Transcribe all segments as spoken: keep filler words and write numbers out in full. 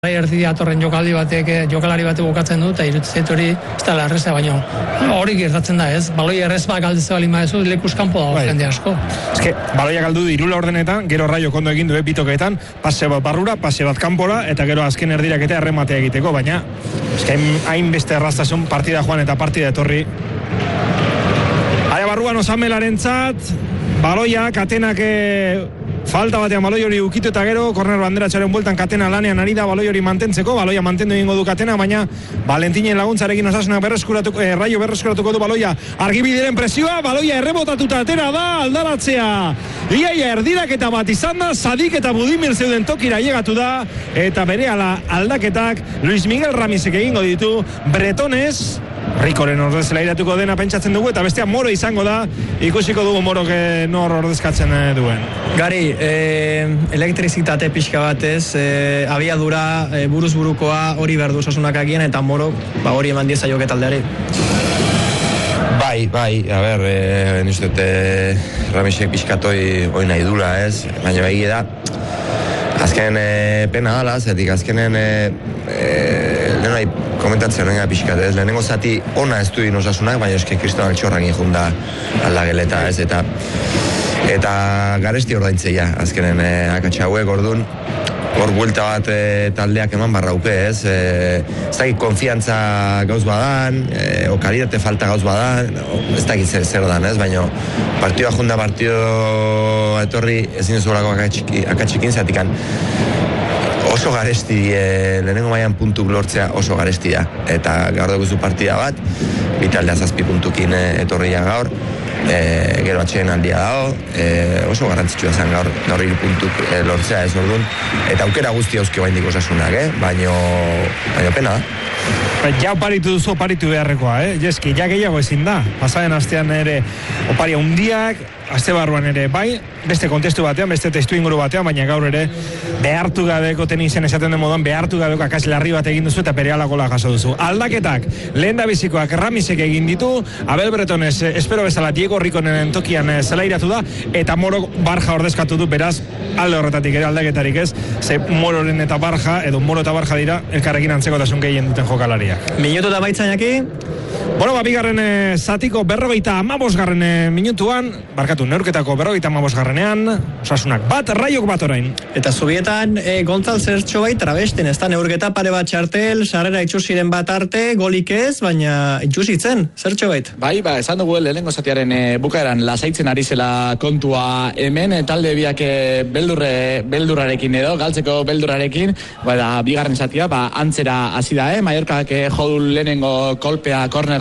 Erdi datorren jokaldi batek, jokalari batek bukatzen du, eta irutzeit hori ez da larreza, baino hori gertatzen da, ez? Baloi errez bat galdeze bali maezu, lekuz kanpo dago jende asko. Ez que, baloia galdu du irula ordenetan, gero Raio kondo egin du, eh, bitokeetan, pase bat barrura, pase bat kanpora, eta gero azken erdirak eta errematea egiteko, baina ez que hain beste erraztasun partida joan eta partida etorri. Aia barruan Osamelaren tzat, baloia, katenak falta batean baloi hori ukitu eta gero korner banderatxaren bueltan Katena lanean ari da baloi hori mantentzeko, baloia mantendu egingo du Katena, baina Valentinen laguntzarekin Osasunak berreskuratuko, eh, Raio berreskuratuko du baloia, Argibideren presioa, baloia errebotatuta atera da, aldaratzea iaia erdiraketa bat izan da, Sadik eta Budimir zeuden tokira llegatu da, eta berehala aldaketak Luis Miguel Ramizek egingo ditu, Bretones Rikoren ordezela iratuko dena pentsatzen dugu, eta bestea Moro izango da, ikusiko dugu Morok nor ordezkatzen duen. Gari, e, elektrizitate pixka batez, e, abiadura, e, buruz burukoa hori behar du Osasunak agian, eta Morok ba, hori eman dieza joke taldeari. Bai, bai, a ber, e, nizut, e, Ramizek pixkatoi hoi nahi dula, ez? Baina egia da, azken e, pena dala, zetik azkenen e, e, lehen nahi komentatzen horrenga pixkat, ez? Lehenengo zati ona ez du din Osasunak, baina eske Kriston Altxorrak injun da aldageleta, ez? Eta eta garesti ordaintzeia, azkenen e, akatsa hauek ordun, hor buelta bat e, taldeak eman barraupe, ez? E, ez dakit konfiantza gauz badan, e, o kalidate falta gauz badan, o, ez dakit zer, zer dan, ez? Baina partioa junda partio etorri ezin zuelako akatxikin zatikan. Oso garesti, e, lehenengo mailan puntuk lortzea oso garesti da. Eta gaur dugu partida bat, bitaldea zazpi puntukin e, etorria gaur, e, gero atxeen aldia dago, e, oso garrantzitsua zen gaur, gaur hiru puntuk e, lortzea ez ordun, eta aukera guzti hauzki baindik Osasunak, eh? Baino, baino pena da. Ja oparitu duzu oparitu beharrekoa, eh? Jeski, ja gehiago ezin da. Pasaren astean ere oparia hundiak, aste barruan ere bai, beste kontestu batean, beste testu inguru batean, baina gaur ere behartu gabeko tenisen esaten den moduan, behartu gabeko akas larri bat egin duzu eta berehala gola jaso duzu. Aldaketak, lehen da bizikoak Ramizek egin ditu, Abel Bretones, espero bezala Diego Rikonen tokian zelairatu da, eta Moro Barja ordezkatu du, beraz, alde horretatik ere aldaketarik ez, ze Mororen eta Barja, edo Moro eta Barja dira, elkarrekin antzekotasun gehien duten jokalariak. Minutu da baitzainak. Bueno, ba, bigarren e, zatiko berrogeita amabosgarren e, minutuan, barkatu, neurketako berrogeita amabosgarrenean, Osasunak bat, Raiok bat orain. Eta zubietan, e, Gontzal zertxo bai trabesten, ez da neurketa pare bat txartel, sarrera itxusiren bat arte, golik ez, baina itxusitzen, zertxo bait. Bai, ba, esan dugu lehenengo zatiaren e, bukaeran lasaitzen ari zela kontua hemen, e, talde biak e, beldurre, beldurrarekin edo, galtzeko beldurrarekin, ba, da, bigarren zatia, ba, antzera hasi da, eh? Mallorcak e, jodul lehenengo kolpea korner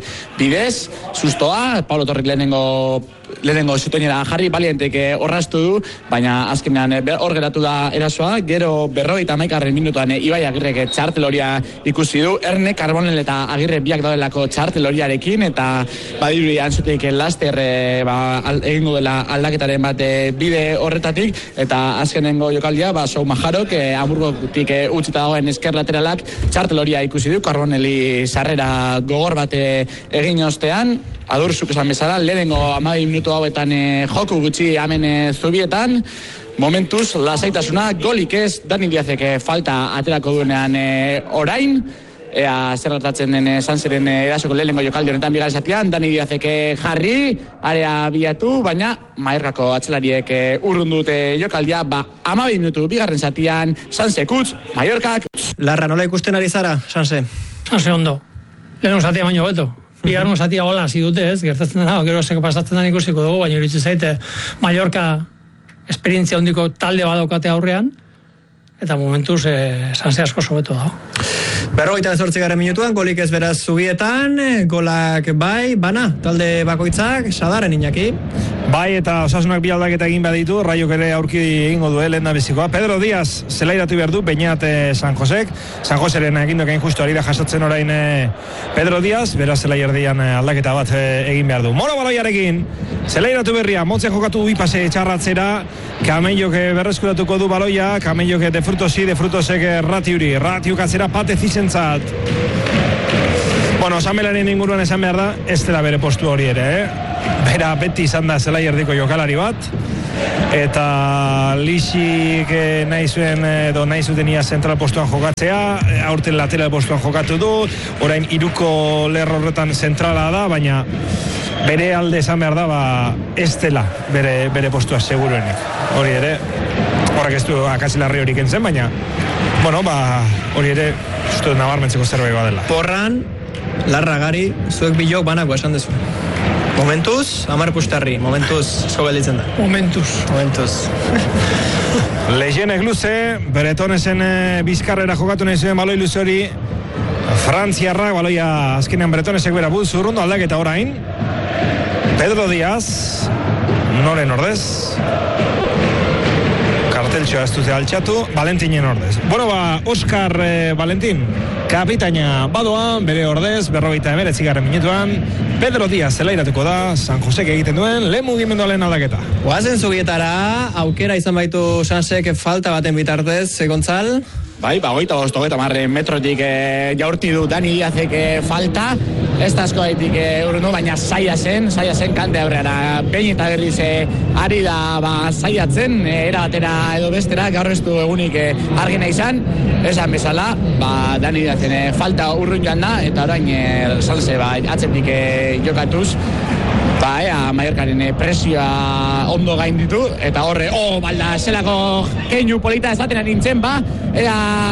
bidez, sustoa, Paulo Torrik lehenengo lehenengo zutoinera jarri, Valientek horraztu du, baina azkenean hor geratu da erasoa, gero berrogeita hamaikagarren minutuan Ibai Agirrek txarteloria ikusi du, Erne, Carbonell eta Agirre biak daudelako txarteloriarekin, eta badirudi antzuteik laster ba, egingo dela aldaketaren bat bide horretatik, eta azkenengo jokaldia, ba, Sou Majarok, eh, Hamburgotik eh, utzita dagoen esker lateralak txarteloria ikusi du, Carbonelli sarrera gogor bat egin ostean, adurzuk esan bezala, lehenengo hamabi minutu hauetan e, joku gutxi hemen e, zubietan, momentuz, lasaitasuna, golik ez, Dani Diazek e, falta aterako duenean e, orain, ea zer gertatzen den Sanzeren erasoko lehenengo jokaldi honetan bigarren zatian, Dani Diazek jarri, area biatu, baina Mallorcako atzelariek urrun dute jokaldia, ba, hamabi minutu bigarren zatian, Sanze kutz, Mallorcak. Larra, nola ikusten ari zara, Sanze? Sanze ondo, lehenengo zatia baino beto. Bigarren zatia gola hasi dute, ez, gertatzen dena, gero zeko pasatzen den ikusiko dugu, baina iritsi zaite Mallorca esperientzia hondiko talde badokate aurrean, eta momentuz eh, Sanze asko sobetu da. Berrogeita zortzigarren minutuan, golik ez beraz zubietan, golak bai, bana, talde bakoitzak, Sadaren Iñaki. Bai, eta Osasunak bi aldaketa egin baditu, Raiok ere aurki egingo du, lehen da bizikoa. Pedro Díaz zelairatu behar du, Beñat eh, San Josek. San Joseren egindoka injustu ari da jasotzen orain eh, Pedro Díaz, beraz zelaierdian eh, aldaketa bat eh, egin behar du. Moro baloiarekin, zelairatu berria, Montze jokatu bi pase txarratzera, Kameiok eh, berreskuratuko du baloia, Kameiok eh, de frutosi, de frutosek eh, ratiuri, ratiuk atzera pate zizentzat. Bueno, Samelaren inguruan esan behar da, ez dela bere postu hori ere, eh? Bera beti izan da zelai erdiko jokalari bat, eta Lixik eh, nahi zuen edo nahi zuten ia zentral postuan jokatzea, aurten lateral postuan jokatu du, orain iruko lerro horretan zentrala da, baina bere alde esan behar da, ba, ez dela bere, bere postua seguruenik. Hori ere, horrek ez du akazilarri hori kentzen, baina, bueno, ba, hori ere, uste nabarmentzeko zerbait dela. Porran, larra gari, zuek bilok banako esan dezu. Momentuz, amar pustarri, momentuz, zo gelditzen da. Momentuz. Momentuz. Lejenek luze, Bretonesen e, bizkarrera jokatu nahi zuen baloi luze hori, Frantziarrak, baloia azkenean Bretonesek bera buz, urrundo aldaketa orain, Pedro Díaz, noren ordez, karteltxoa ez dute altxatu, Valentinen ordez. Bueno, ba, Oscar eh, Valentin, kapitaina badoa, bere ordez, berrogeita emeretzigarren minutuan, Pedro Díaz zelairatuko da, San Josek egiten duen, lehen mugimendu lehen aldaketa. Oazen zubietara, aukera izan baitu Sansek falta baten bitartez, Gontzal? Bai, ba, goita bost, hogeita marre metrotik e, jaurti du Dani Díazek e, falta, ez da asko daitik e, urrundu, baina zaila zen, zaila zen kante aurreara, behin eta berriz e, ari da ba, zailatzen, e, era batera edo bestera, gaur ez du egunik e, argina izan, esan bezala, ba, Dani Díazen e, falta urrun joan da, eta orain e, salze, ba, atzetik e, jokatuz, ba, ea, Mallorcaren e, presioa ondo gain ditu, eta horre, oh, balda, zelako keinu polita esaten nintzen, ba, ea,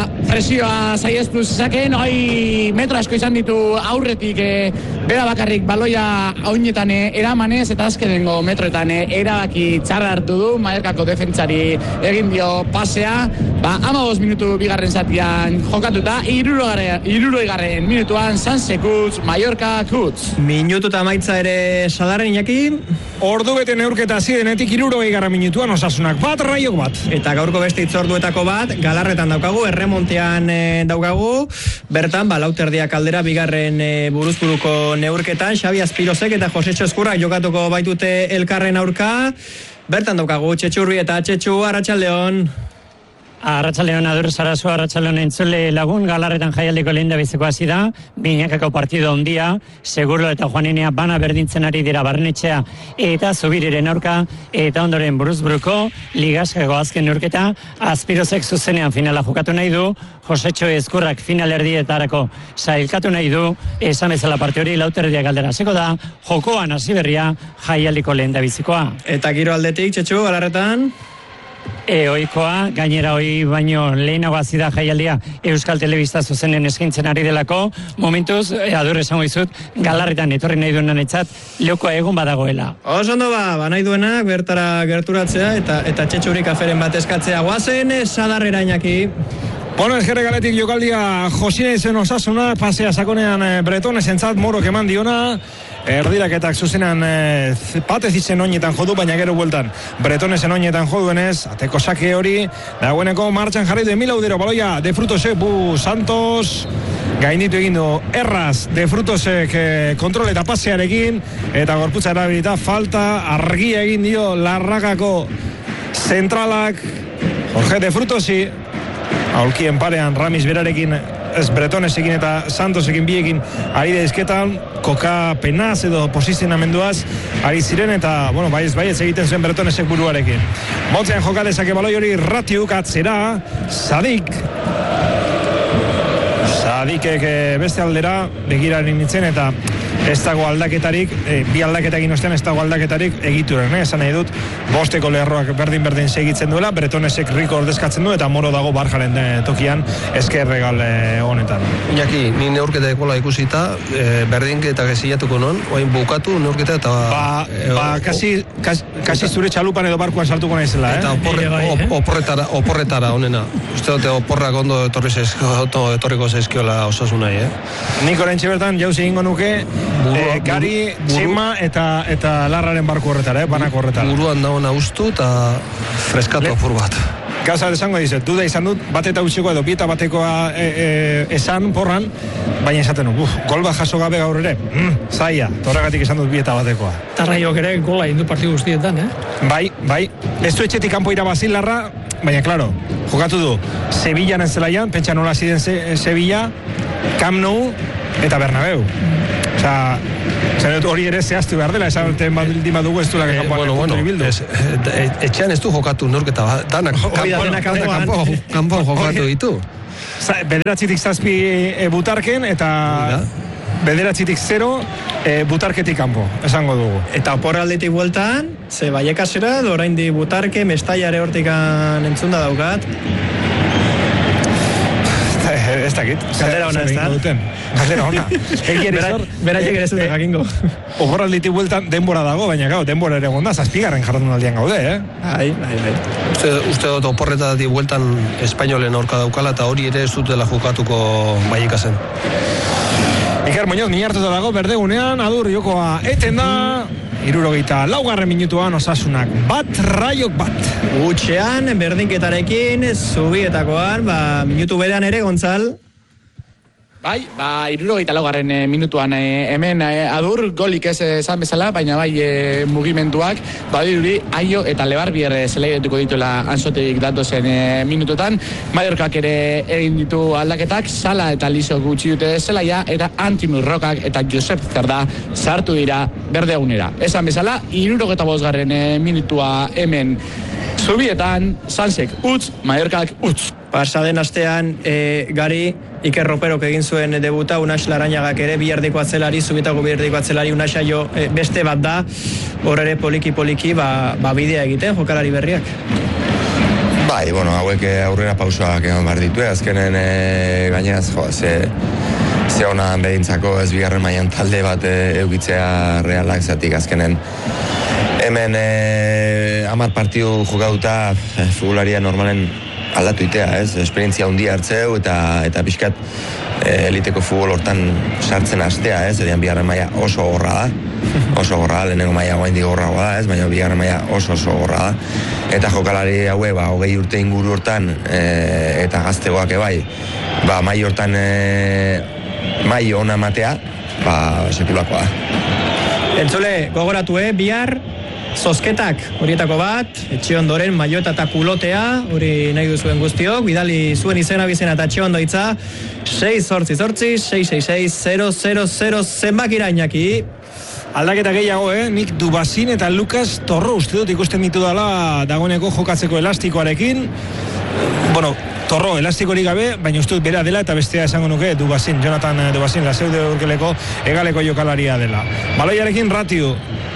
presioa saiestu zezakeen, oi, metro asko izan ditu aurretik, e, bera bakarrik baloia oinetan e, eramanez, eta azkenengo metroetan e, erabaki txarra hartu du, Mallorcako defentsari egin dio pasea, ba, hamabost minutu bigarren zatian jokatuta, hirurogegarren minutuan Sanse Kutz, Mallorca Kutz. Minutu eta maitza ere sadarren inaki. Ordu bete neurketa zidenetik hirurogeigarren minutuan Osasunak bat, Raiok bat. Eta gaurko beste itzorduetako bat, Galarretan daukagu, erremontean e, daukagu, bertan, ba, lauterdiak aldera bigarren e, buruzburuko neurketan, Xabi Azpirozek eta Josetxo Eskurrak jokatuko baitute elkarren aurka, bertan daukagu, Txetxurri eta Txetxu, Arratsaldeon. Arratsaldeon adur zarazu, arratsaldeon entzule lagun, Galarretan jaialdiko lehen da biziko hasi da, binakako partido ondia, Seguro eta Juaninea bana berdintzen ari dira Barnetxea eta Zubiriren aurka, eta ondoren buruzburuko, ligaskako azken neurketa, Azpirozek zuzenean finala jokatu nahi du, Josetxo Eskurrak finalerdietarako sailkatu nahi du, esan bezala parte hori lauterdiak galdera zeko da, jokoan hasi berria jaialdiko lehen da bizikoa. Eta giro aldetik, Txetxu, Galarretan? E, oikoa, gainera hoi baino lehenago hasi da jaialdia Euskal Telebista zuzenen eskaintzen ari delako, momentuz, e, adur esango izut, Galarretan etorri nahi duenan etzat, leukoa egun badagoela. Oso ondo ba, ba nahi duenak bertara gerturatzea eta eta Txetxurik aferen bat eskatzea. Guazen sadarrera inaki. Bueno, ezkerre galetik jokaldia Josine izen Osasuna, pasea sakonean e, Bretones entzat morok eman diona, erdiraketak zuzenan e, patez izen oinetan jodu, baina gero bueltan Bretonesen oinetan joduenez, ateko sake hori, dagoeneko martxan jarri du Emilaudero, baloia, de Frutosek, bu Santos, gainditu egin du erraz, de Frutosek e, kontrol eta pasearekin, eta gorputza erabilita, falta, argia egin dio Larragako zentralak, Jorge de Frutosi, aulkien parean Ramis berarekin, ez Bretonesekin eta Santosekin biekin ari da izketan, koka penaz edo posizionamenduaz ari ziren eta, bueno, baiez baiez egiten zuen Bretonesek buruarekin. Motzean jokadezake baloi hori Ratiuk atzera, Sadik, Sadikek beste aldera begiraren nintzen eta ez dago aldaketarik, e, bi aldaketakin ostean ez dago aldaketarik egituren, eh? Esan nahi dut, bosteko lerroak berdin-berdin segitzen duela, Bretonesek Riko ordezkatzen du, eta Moro dago Barjaren tokian eskerregal honetan. Iñaki, ni neurketa ekola ikusita, e, berdinketak ezilatuko non, oain bukatu neurketa eta... Ba, e, ba kasi, kasi, kasi zure txalupan edo barkuan saltuko naizela, eh? Eta oporre, op, oporretara, oporretara honena. Uste dute oporrak ondo etorri zeizko, etorriko zeizkiola Osasunai, eh? Nik oraintxe bertan jauzi egingo nuke, Burua, e, Gari, buru, Txema eta, eta Larraren barku horretara, eh? Banako horretara. Buruan dagoena ustu eta freskatu apur bat. Gauza esango dizut, duda izan dut, bat eta utxeko edo bieta batekoa e, e, esan porran, baina esaten du, gol bat jaso gabe gaur ere, mm, zaila, torregatik esan dut bieta batekoa. Eta Raiok ere gola indu partidu guztietan, eh? Bai, bai, ez du etxetik kanpo irabazi Larra, baina, klaro, jokatu du, Sevillaren zelaian, pentsa nola ziren Se, Sevilla, Camp Nou eta Bernabeu. Osa, Zer hori ere zehaztu behar dela, esan baldin badugu ez duela eh, bueno, bueno, ez, e, etxean ez du jokatu neurketa bat, danak kanpoan jokatu ditu. Bederatzitik zazpi e, butarken eta bederatzitik zero e, butarketik kanpo, esango dugu. Eta oporraldetik bueltan, ze Baiekasera, oraindi butarke, Mestallare hortikan entzunda daukat. Ez dakit. Galdera ona ez da. Galdera ona. Beraiek ere zuten jakingo. Oporraldetik bueltan denbora dago, baina gau, denbora ere gonda, zazpigarren jardunaldian gaude, eh? Bai, bai, bai. Uste, uste dut oporretatik bueltan espainolen aurka daukala eta hori ere ez dutela jokatuko Baiekasen. Iker Muñoz, ni hartuta dago, berdegunean, adur jokoa eten da, irurogeita laugarren minutuan Osasunak bat, Raiok bat. Gutxean, berdinketarekin, zubietakoan, ba, minutu berean ere, Gontzal. Bai, ba, irurogeita laugarren e, minutuan e, hemen e, adur, golik ez esan bezala, baina bai e, mugimenduak, badiruri, Aio eta Lebarbier zelaidetuko dituela Ansotik datozen e, minututan, Mallorcak ere egin ditu aldaketak, Sala eta Liso gutxi dute zelaia, eta Antimurrokak eta Josep Zerda sartu dira berdegunera. Esan bezala, irurogeita bosgarren e, minutua hemen zubietan, Sansek utz, Mallorcak utz. Pasaden astean, e, gari, Iker Roperok egin zuen debuta, Unax Larrañagak ere bierdiko atzelari, zubitako bierdiko atzelari, Unaxa jo e, beste bat da, hor ere poliki-poliki, ba, ba bidea egiten, jokalari berriak. Bai, bueno, hauek aurrera pausoak egon behar ditu, azkenen e, gaineraz, jo, ze, ze honan behintzako ez bigarren mailan talde bat e, eukitzea realak zatik azkenen. Hemen e, hamar partidu jokatuta e, futbolaria normalen aldatu itea, ez? Esperientzia handia hartzeu eta eta pixkat e, eliteko futbol hortan sartzen hastea, ez? Edian bigarren maila oso gorra da. Oso gorra da, lehenengo maila oraindik gorragoa da, ez? Baina bigarren maila oso oso gorra da. Eta jokalari haue, ba, hogei urte inguru hortan e, eta gaztegoak ebai, ba, mai hortan e, mai ona matea, ba, sekulakoa da. Entzule, gogoratu, eh? Bihar zozketak, horietako bat, etxe ondoren maiota eta kulotea, hori nahi duzuen guztiok, bidali zuen izena bizena eta etxe ondoitza, sei zortzi zortzi, sei sei sei, zero zero zero, zenbakira Iñaki. Aldaketa gehiago, eh? Nik Dubazin eta Lucas Torro uste dut ikusten ditu dela dagoeneko jokatzeko elastikoarekin. Bueno, Torro elastikorik gabe, baina uste dut bera dela eta bestea esango nuke Dubazin, Jonathan Dubazin, laseude urkeleko egaleko jokalaria dela. Baloiarekin Ratiu.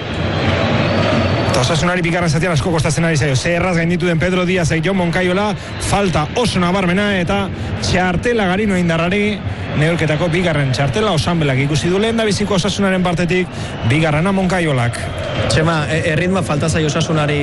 Osasunari bigarren zatian asko kostatzen ari zaio. Zerraz gainditu den Pedro Díaz Jon Moncayola, falta oso nabarmena eta txartela Garino Indarrari, neurketako bigarren txartela Osanbelak ikusi du lehen da biziko Osasunaren partetik, bigarrena Moncayolak. Txema, erritma falta zaio Osasunari.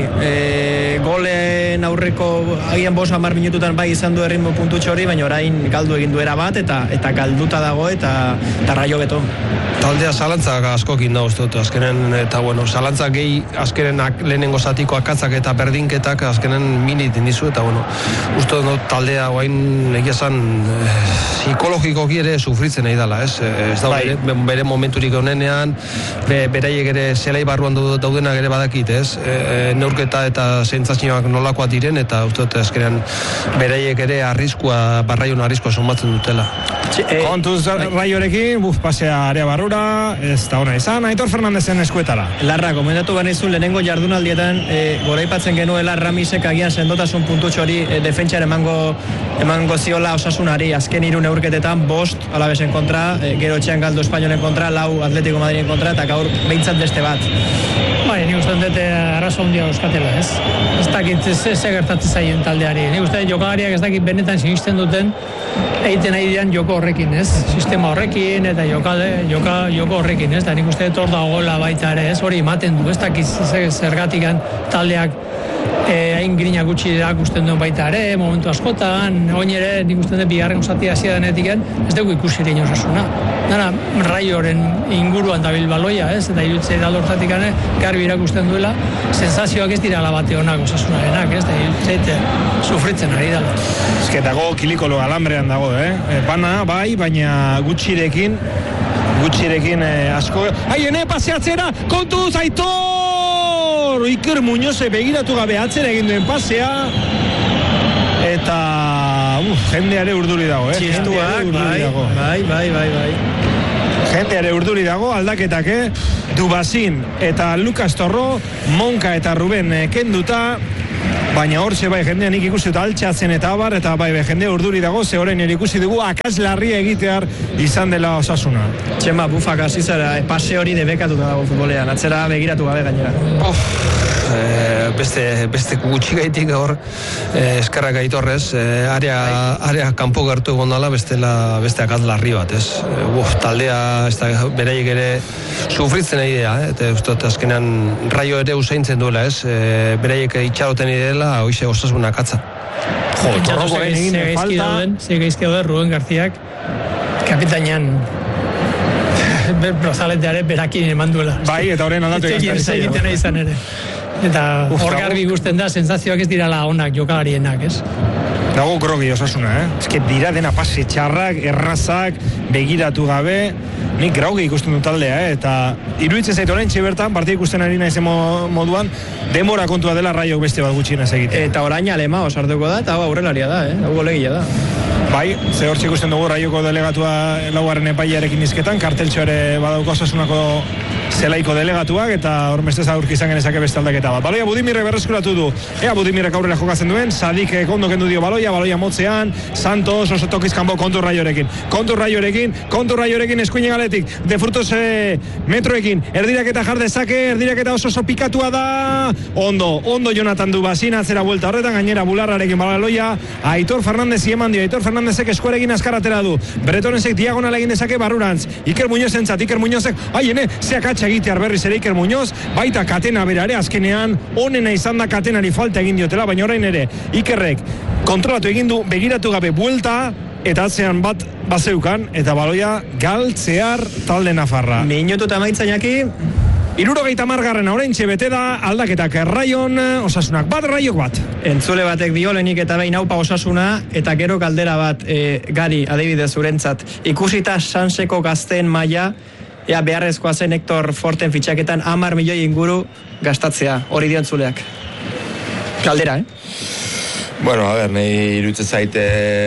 E, golen aurreko agian bost hamar minututan bai izan du erritmo puntutxo hori, baina orain galdu egin duera bat eta eta galduta dago eta, eta Raio beto. Taldea zalantzak askokin da uste dut, azkenen, eta bueno, zalantzak gehi azkenen lehenengo zatiko akatzak eta berdinketak azkenen minit indizu, eta bueno, uste dut taldea oain egia zan eh, psikologikoki ere sufritzen nahi dela, ez? Ez da bere, bere momenturik honenean, be, beraiek ere zelai barruan daudenak ere badakit, ez? E, neurketa eta sentsazioak nolakoak diren, eta uste dut azkenen beraiek ere arriskua, barraion arriskua somatzen dutela. E, Kontuz Raiorekin, buf, pasea area barrura, ez da ona izan, Aitor Fernandezen eskuetara. Larra, komendatu ganizun lehenengo jardunaldietan e, goraipatzen genuela Ramisek agian sendotasun puntutxo hori e, defentsar emango, emango ziola Osasunari azken hiru neurketetan bost Alavesen kontra, e, gero etxean galdu Espainolen kontra, lau Atletico Madriden kontra eta gaur behintzat beste bat. Bai, nik uste dut arrazo handia euskatela, ez? Ez dakit ez gertatzen zaien taldeari. Nik uste jokalariak ez dakit benetan sinisten duten egiten nahi dian joko horrekin, ez? Sistema horrekin eta jokale, joka, joko horrekin, ez? Da nik uste dut hor dagoela baita ere, ez? Hori ematen du, ez dakit zergatikan taldeak hain e, grina gutxi erakusten duen baita ere, momentu askotan, oin ere nik uste dut bigarren osatia hasia denetik, ez dugu ikusi ere Osasuna. Dara, Raioren inguruan dabil baloia, ez? Eta irutzei dalortatik ane, garbi irakusten duela, sensazioak ez dira labate honak Osasunarenak, ez? Da irutzei sufritzen ari dela. Ezketago kilikolo alambrean dago, eh? E, bana, bai, baina gutxirekin, gutxirekin eh, asko... Aiene, paseatzera, kontuz, Aitor! Iker Muñoze begiratu gabe atzera egin duen pasea, eta uf, jendeare urduri dago, eh? Txistuak, bai, bai, bai, bai, bai. Jendeare urduri dago, aldaketak, eh? Dubazin eta Lukas Torro, Monka eta Ruben eh, kenduta, baina hortxe bai jendea nik ikusi dut altxatzen eta abar, eta bai bai jendea urduri dago, ze orain ere ikusi dugu akaslarria egitear izan dela Osasuna. Txema, bufak hasi zara, pase hori debekatuta dago futbolean, atzera begiratu gabe gainera. Oh, e, beste, beste gutxi gaitik hor, e, eskarrak aitorrez, e, area, area kanpo gertu gondala bestela beste akaslarri bat, ez? E, uf, taldea, ez da, beraiek ere sufritzen egidea, eh? Eta uste dut azkenean Raio ere usaintzen duela, ez? E, beraiek itxaroten idela, hoize Osasuna katza. Jo, torroko egin falta. Ze gaizki dauden Ruben Garziak kapitainan Brozaleteare berakin eman duela. Bai, eta horren aldatu egiten izan ere. Eta hor garbi ikusten da, sensazioak ez dirala onak jokalarienak, ez? Dago grogi Osasuna, eh? Ez que dira dena pase txarrak, errazak, begiratu gabe, nik graugi ikusten du taldea, eh? Eta iruditzen zait orain bertan, partia ikusten ari naizen moduan, denbora kontua dela Raiok beste bat gutxienez egiten. Eta orain alema osartuko da, eta hau aurrelaria da, eh? Hau golegia da. Bai, ze hortxe ikusten dugu Raioko delegatua laugarren epaiarekin izketan, karteltxoare badauko Osasunako zelaiko delegatuak, eta hor mestez aurki izan genezake beste aldaketa bat. Baloia Budimirrek berreskuratu du, ea Budimirrek aurrera jokatzen duen, Sadik kondo kendu dio baloia, baloia motzean, Santos oso tokiz kanbo kontu Raiorekin, kontu Raiorekin, kontu Raiorekin eskuinen galetik, de frutos eh, metroekin, erdiraketa jar dezake, erdiraketa oso oso pikatua da, ondo, ondo Jonathan Dubazin, atzera buelta horretan, gainera Bularrarekin baloia, Aitor Fernandez ieman dio, Aitor Fernandezek eskuarekin askaratera du, Bretonezek diagonal egin dezake barrurantz, Iker Muñozentzat, Iker Muñozek, aiene, zeak atxa egitear berriz ere Iker Muñoz, baita Katena berare azkenean, onena izan da Katenari falta egin diotela, baina orain ere, Ikerrek kontrolatu egin du, begiratu gabe buelta, eta atzean bat bazeukan, eta baloia galtzear talde nafarra. Minutu eta maitzainak Irurogeita margarren oraintxe bete da, aldaketak Raion, Osasunak bat, Raiok bat. Entzule batek diolenik eta behin haupa Osasuna, eta gero galdera bat, e, Gari, adibidez zurentzat, ikusita Sanseko gazteen maila, ea beharrezkoa zen Hector Forten fitxaketan hamar milioi inguru gastatzea, hori dio entzuleak. Galdera, eh? Bueno, a ber, nahi iruditzen zaite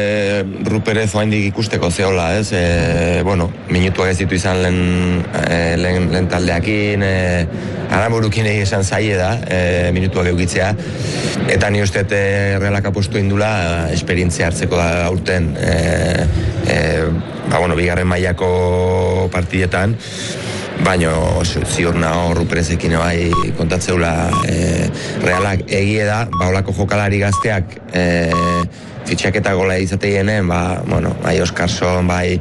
Ruperez oaindik ikusteko zehola, ez? E, bueno, minutuak ez ditu izan lehen, e, lehen, lehen taldeakin, e, Aramurukin egin esan zaie da, e, minutuak eukitzea, eta ni uste Realak apostu indula esperientzia hartzeko da aurten, e, e, ba, bueno, bigarren mailako partidetan, baino ziur nago Ruperezekin bai kontatzeula e, Realak egie da, baulako jokalari gazteak e, fitxaketa gola izateinen, ba, bueno, bai Oskarson, bai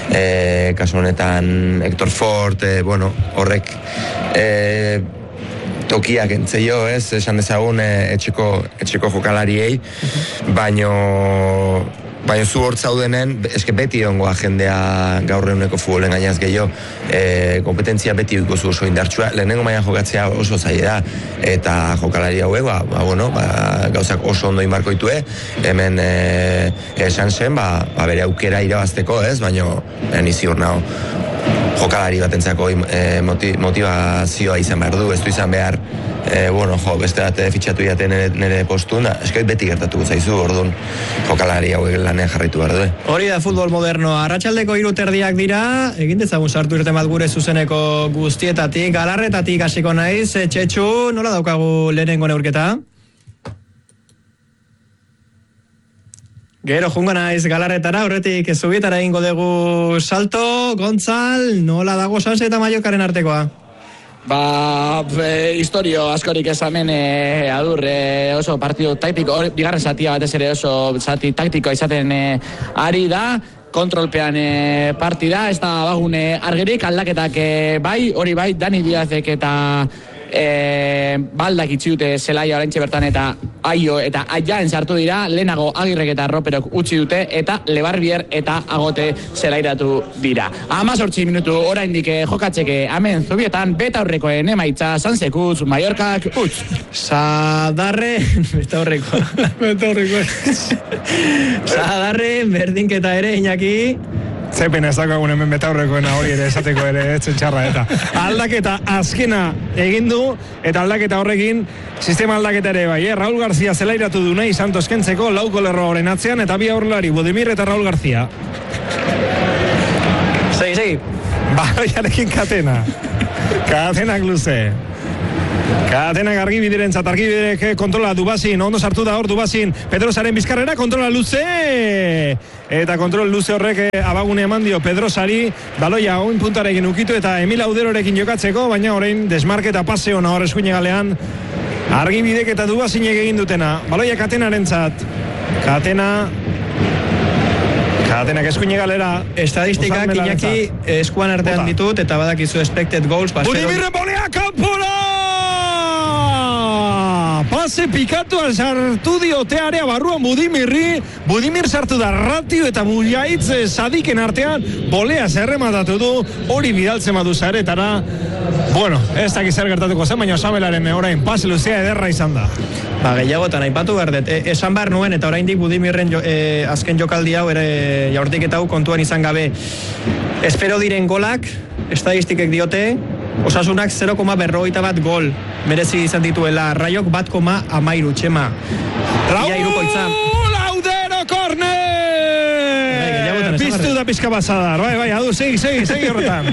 e, kasu honetan Hector Fort, e, bueno, horrek e, tokiak entzeio, ez, esan dezagun e, etxeko, etxeko jokalariei, baino baina zu hort zaudenen, eske beti ongoa jendea gaur eguneko futbolen gainaz gehiago, e, kompetentzia beti dukozu oso indartsua, lehenengo maila jokatzea oso zaila da, eta jokalari hauek, ba, ba, bueno, ba, gauzak oso ondo inbarkoitue, hemen e, esan zen, ba, ba, bere aukera irabazteko, ez, baina ni ziur nago jokalari batentzako e, motivazioa izan behar du, ez du izan behar, e, bueno, jo, beste bat fitxatu jaten nire, nire postun, eskait beti gertatuko zaizu, orduan jokalari hauek lanean jarraitu behar du. Hori da futbol modernoa, arratsaldeko hiru terdiak dira, egin dezagun sartu irten bat gure zuzeneko guztietatik, Galarretatik hasiko naiz, Txetxu, nola daukagu lehenengo neurketa? Gero jungo naiz Galarretara, horretik Zubietara egingo dugu salto, Gontzal, nola dago Sanse eta Mallorcaren artekoa? Ba, e, historio askorik esamen e, adur e, oso partidu taktiko, bigarren zatia batez ere oso zati taktikoa izaten e, ari da, kontrolpean e, partida, ez da bagune argirik, aldaketak e, bai, hori bai, Dani Diazek eta e, baldak itxiute zelaia oraintxe bertan eta aio eta aiaen sartu dira, lehenago Agirrek eta Roperok utzi dute eta Lebarbier eta Agote zelairatu dira. Amazortzi minutu oraindik jokatzeke hemen Zubietan, beta horrekoen emaitza Sansekuz, Mallorcak utz. Sadarre, beta horreko. Beta horreko. Sadarre, berdinketa ere, Iñaki. Zepen ez dakagun hemen betaurrekoena hori ere esateko ere etzen txarra eta aldaketa azkena egin du eta aldaketa horrekin sistema aldaketa ere bai, eh? Raúl García zelairatu du nahi Santos kentzeko lauko lerroaren atzean eta bi aurrelari Budimir eta Raúl García. Segi, segi. Baloiarekin Katena. Katenak luze. Katenak argibiderentzat, argibiderek kontrola Dubazin, ondo sartu da hor Dubazin, Pedrosaren bizkarrera, kontrola luze, eta kontrol luze horrek abagune eman dio Pedrosari, baloia oin puntarekin ukitu eta Emil Auderorekin jokatzeko, baina orain desmarketa paseo hor eskuine galean, argibidek eta Dubazinek egin dutena, baloia Katenarentzat, Katena... Katenak eskuine galera. Estadistikak Iñaki eskuan artean Bota. ditut, eta badakizu expected goals. Budimirren bolea kanpora! Pase pikatuan sartu diote area barruan Budimirri. Budimir sartu da Ratio eta Mullaitz Sadiken artean. Bolea zerrematatu du, hori bidaltzen badu zaretara. Bueno, ez dakiz zer gertatuko zen, baina Sabelaren orain pase luzea ederra izan da. Ba, gehiagotan aipatu berdet, e, esan behar nuen eta oraindik Budimirren jo, e, azken jokaldi hau ere jaurtik eta hau kontuan izan gabe. Espero diren golak, estadistikek diote, Osasunak zero koma berrogeita bat gol merezi izan dituela, Raiok bat koma amairu, Txema. Raúl Audero, corner! Piztu da pizka bazadar, bai, bai, adu, segi, segi, segi horretan.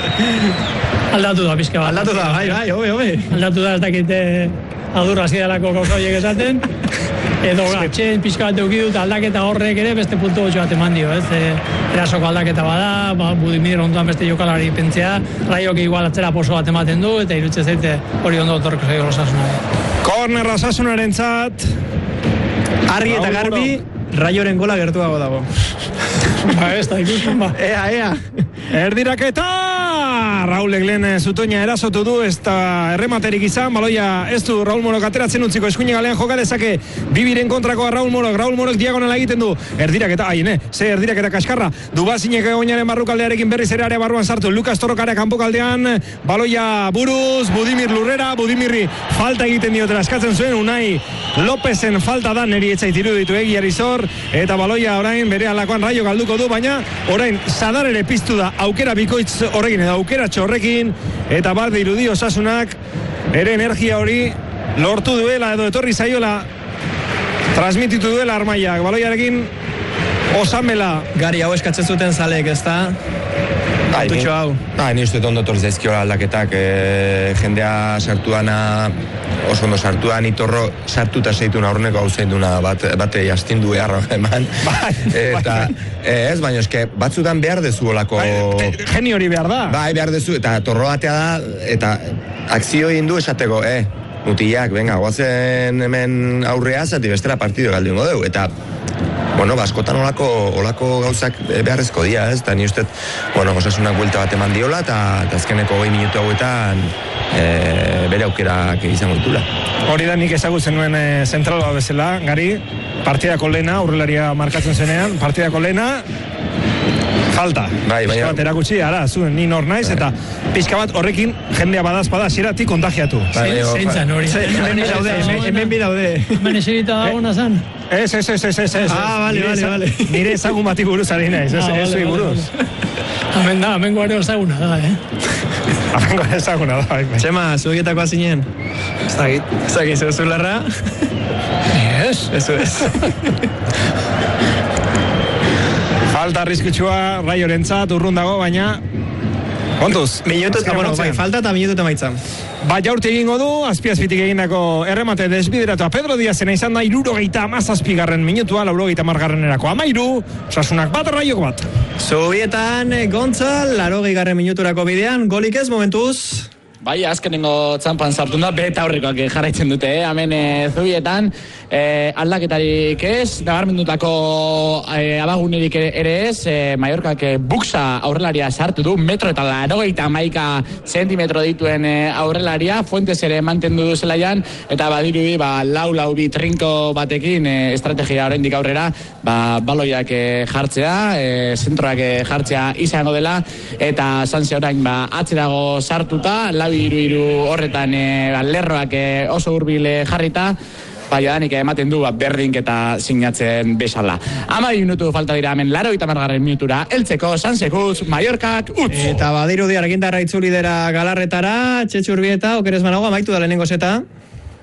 Aldatu da pizka bat. Aldatu da, bai, bai, hobe, hobe. Aldatu da, ez dakite adurra zidalako gauza horiek esaten, edo gatxen pizka bat eukidut aldaketa horrek ere beste puntu gotxo bat eman dio, ez? E, erasoko aldaketa bada, ba, Budimir ondoan beste jokalari pentzea, Raiok igual atzera poso bat ematen du, eta irutze zaite hori ondo otorko zaio Osasuna. Korner Osasunaren zat. Argi eta garbi, Raioren gola gertuago dago. Ba, ez da ikusten, ba. Ea, ea. Erdiraketa! Raúl Eglen zutoina erasotu du, ez da errematerik izan, baloia ez du Raúl Morok ateratzen utziko, eskuine galean joka dezake, bibiren kontrakoa Raúl Morok, Raúl Morok diagonala egiten du, erdiraketa, hain, ze erdiraketa kaskarra, Dubazinek oinaren barrukaldearekin berriz ere area barruan sartu, Lukas Torrokarea kanpokaldean, baloia buruz, Budimir lurrera, Budimirri falta egiten diotela, eskatzen zuen, Unai Lopezen falta da, neri etzait iruditu egi Arizor, eta baloia orain bere alakoan Raio galduko du, baina orain Sadar ere piztu da, aukera bikoitz horrekin, edo aukera txorrekin, eta bat dirudi Osasunak ere energia hori lortu duela edo etorri zaiola transmititu duela Armaiak, baloiarekin Osamela. Gari hau eskatzen zuten zalek, ez da? Tutxo hau. Ba, ni uste ondo torri zaizkiola aldaketak, e, jendea sartu dana, oso ondo sartu da, nitorro sartuta zeitu naurneko hau zein duna bat, bate jastindu beharra eman. Eta ez, baina eske batzutan behar dezu olako... Geni hori behar da. Bai, behar dezu, eta torro batea da, eta akzio egin du esateko, eh, mutilak, venga, guazen hemen aurrea, zati bestera partido galdingo dugu, eta bueno, baskotan olako, olako gauzak beharrezko dira, ez? Eta ni uste, bueno, Osasunak buelta bat eman diola, eta azkeneko goi minutu hauetan e, bere aukerak izango ditula. Hori da nik ezagutzen nuen e, zentrala bezala, Gari, partidako lehena, aurrelaria markatzen zenean, partidako lehena, falta. Bai, pizka bat erakutsi, ara, zuen, ni nor naiz, bai. Eta pizka bat horrekin jendea badazpada, ziratik kontagiatu. Zeintzan hori. Hemen bi daude. Hemen eserita dagona zan. Ez, ez, ez, ez, ez. Ah, bale, bale, bale. Nire ezagun bati buruz ari naiz, ez, ez zui buruz. Hemen da, hemen guare ezaguna da, eh? Hemen guare ezaguna da, bai. Txema, zugietako azinen? Ez dakit. Ez dakit, zeu zularra? Ez. Eso ez. Falta arriskutsua Raiorentzat urrun dago, baina kontuz. Minutu eta, bueno, bai, falta eta minutu eta maitzan. Ba, jaurti egingo du, azpiazpitik egindako erremate desbideratua Pedro Diazena izan da, irurogeita amazazpigarren minutua, laurogeita margarren erako amairu, Osasunak bat, Raiok bat. Zubietan, Gontzal, larogeigarren minuturako bidean, golik ez momentuz? Bai, azkenengo txampan sartu da, beta aurrekoak jarraitzen dute, eh? Hemen e, Zubietan, e, aldaketarik ez, nabarmendutako e, abagunerik ere ez, e, Mallorcak e, buksa aurrelaria sartu du, metro eta larogeita hamaika zentimetro dituen e, aurrelaria, Fuentes ere mantendu du zelaian, eta badirudi, ba, lau lau bi trinko batekin, e, estrategia oraindik aurrera, ba, baloiak e, jartzea, e, zentroak e, jartzea izango dela, eta Sanse orain, ba, atzerago sartuta, lau iru iru horretan e, lerroak e, oso hurbil jarrita, ba, jadanik ematen du ba, berdinketa sinatzen bezala. Amai minutu falta dira hemen laro eta margarren minutura eltzeko Sansekuz, Mallorcak utz. Eta badirudi argindarra itzuli dira Galarretara, Txetxurbieta, okerez manago, amaitu da lehenengo zeta.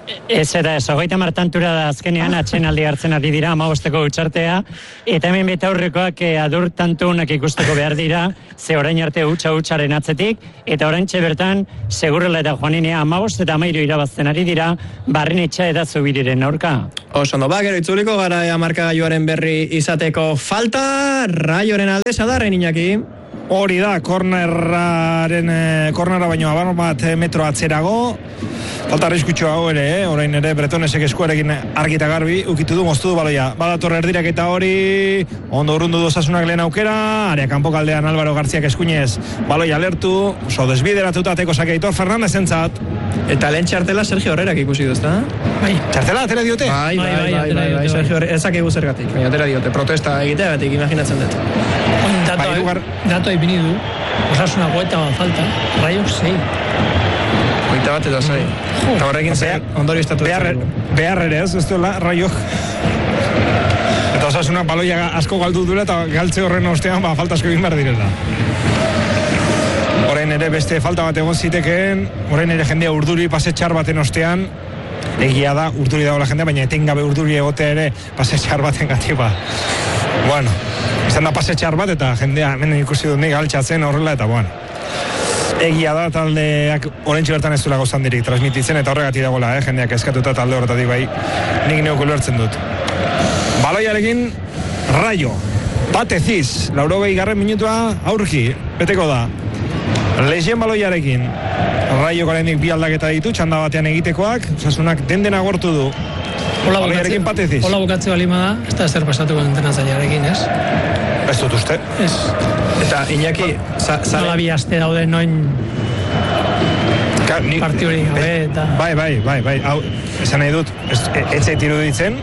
Ez eta ez, hogeita martantura da azkenean, atxenaldi hartzen ari dira, amabosteko utxartea, eta hemen beta aurrekoak eh, adur tantunak ikusteko behar dira, ze orain arte utxa utxaren atzetik, eta orain bertan Segurrela eta Juaninea amabost eta amairu irabazten ari dira, Barrenetxea eta Zubiriren aurka. Osondo, ba, gero itzuliko gara markagailuaren berri izateko falta, Raioren alde sadarren Iñaki. Hori da, kornerraren, eh, kornerra baino abar bat metro atzerago, falta arriskutxo hau ere, eh? Orain ere Bretonesek eskuarekin argita garbi, ukitu du, moztu du baloia. Badator erdirak eta hori, ondo urrundu du Osasunak lehen aukera, area kanpo kaldean Álvaro Garziak eskuinez, baloia lertu, oso desbideratuta teko sake Aitor Fernandez entzat. Eta lehen txartela Sergio Herrerak ikusi duzta? Bai. Txartela, atera diote? Bai, bai, bai, bai, bai, bai, Sergio Herrerak, ezak egu zergatik, baina atera diote, protesta egiteagatik, imaginatzen dut. Dato, bai, dato ipini du, Osasuna goeta bat falta, Raiok zei. Goita bat eta zei. Eta horrekin zei, ondorio estatu behar, behar ere ez, ez duela, Raiok. Eta Osasunak baloia asko galdu duela eta galtze horren ostean, ba, falta asko egin behar direla. Orain ere beste falta bat egon zitekeen, orain ere jendea urduri pasetxar baten ostean, egia da, urduri dagoela jendea, baina etengabe urduri egotea ere pasetxar baten gati ba. Bueno, izan da pasetxar bat eta jendea hemen ikusi dut nik altxatzen horrela eta bueno. Egia da taldeak oraintxe bertan ez duela gozandirik transmititzen eta horregatik dagoela, eh? Jendeak eskatuta talde horretatik bai, nik neuk ulertzen dut. Baloiarekin Raio, Pateziz, laurogei garren minutua aurki, beteko da. Lexien baloiarekin, Raio garendik bi aldaketa ditu, txanda batean egitekoak, Osasunak den dena gortu du. Hola bukatze, hola bukatze balima da, ez da zer pasatuko entrenatzailearekin, ez? Ez dut uste. Ez. Eta Iñaki, zala bi aste daude noin partiuri gabe eta... Bai, bai, bai, bai, hau, esan nahi dut, ez zait iruditzen,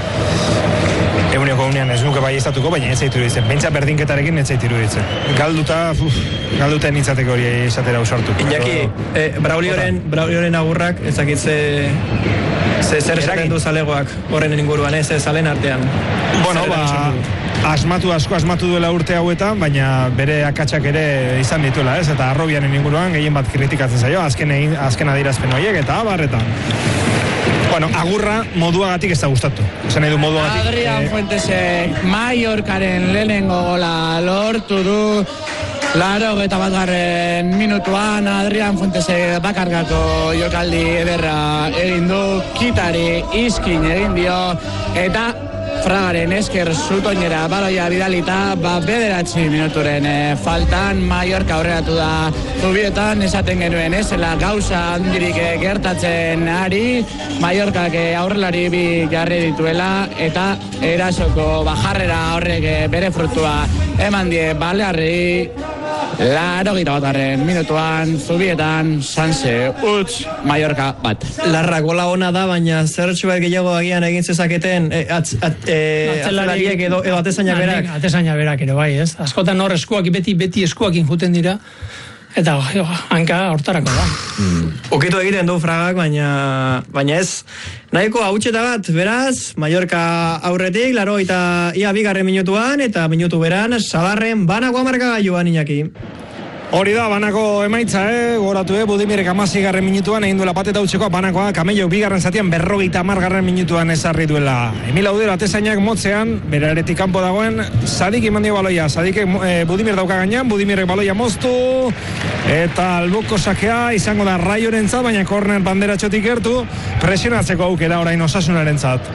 eguneko unean ez nuke bai estatuko, baina ez zait iruditzen. Bentsa berdinketarekin ez zait iruditzen. Galduta, uf, galduta nintzateko hori esatera usartu. Iñaki, eh, Braulioren, Braulioren agurrak, ezakitze... Ze zer esaten du zalegoak horren inguruan, ez zalen artean. Bueno, ba, asmatu asko asmatu duela urte hauetan, baina bere akatsak ere izan dituela, ez? Eta Arrobianen inguruan gehien bat kritikatzen zaio, azken, egin, azken adirazpen horiek eta abarretan. Bueno, agurra moduagatik ez da gustatu. Esan nahi du moduagatik. Adrian eh... Fuentesek Mallorcaren lehenengo gola lortu du. Laro eta bat garren minutuan Adrian Fuentesek bakargako jokaldi ederra egin du, Kitari iskin egin dio, eta Fragaren esker zutoinera baloia bidalita, ba bederatzi minuturen e, faltan, Mallorca aurreratu da Zubietan, esaten genuen ezela gauza handirik e, gertatzen ari, Mallorcak e, aurrelari bi jarri dituela, eta erasoko bajarrera horrek e, bere frutua eman die Balearri. Laro gita batgarren minutuan, Zubietan, Sanse, utz, Mallorca bat. Larra gola ona da, baina zertxu bat gehiago agian egin zezaketen e, atz, at, e, atzelariek edo, edo atezainak berak. Atezainak berak ere bai, ez? Askotan hor eskuak, beti, beti eskuakin juten dira, eta jo, hanka hortarako da. Mm. Ukitu egiten du Fragak, baina, baina ez, nahiko hautxeta bat, beraz, Mallorca aurretik, laro eta ia bigarren minutuan, eta minutu beran, Sadarren banako amarkagailuan Iñaki. Hori da, banako emaitza, eh? Goratu, eh? Budimirek amasi garren minutuan egin duela pateta utxekoa, banakoa, Kamellok bigarren zatian berrogeita hamar garren minutuan ezarri duela. Emil Audero atezainak motzean, bere aretik kanpo dagoen, Sadik iman dio baloia, Sadik eh, Budimir dauka gainean, Budimirek baloia moztu, eta alboko sakea izango da Raioren zat, baina korner bandera txotik gertu, presionatzeko aukera orain Osasunaren zat.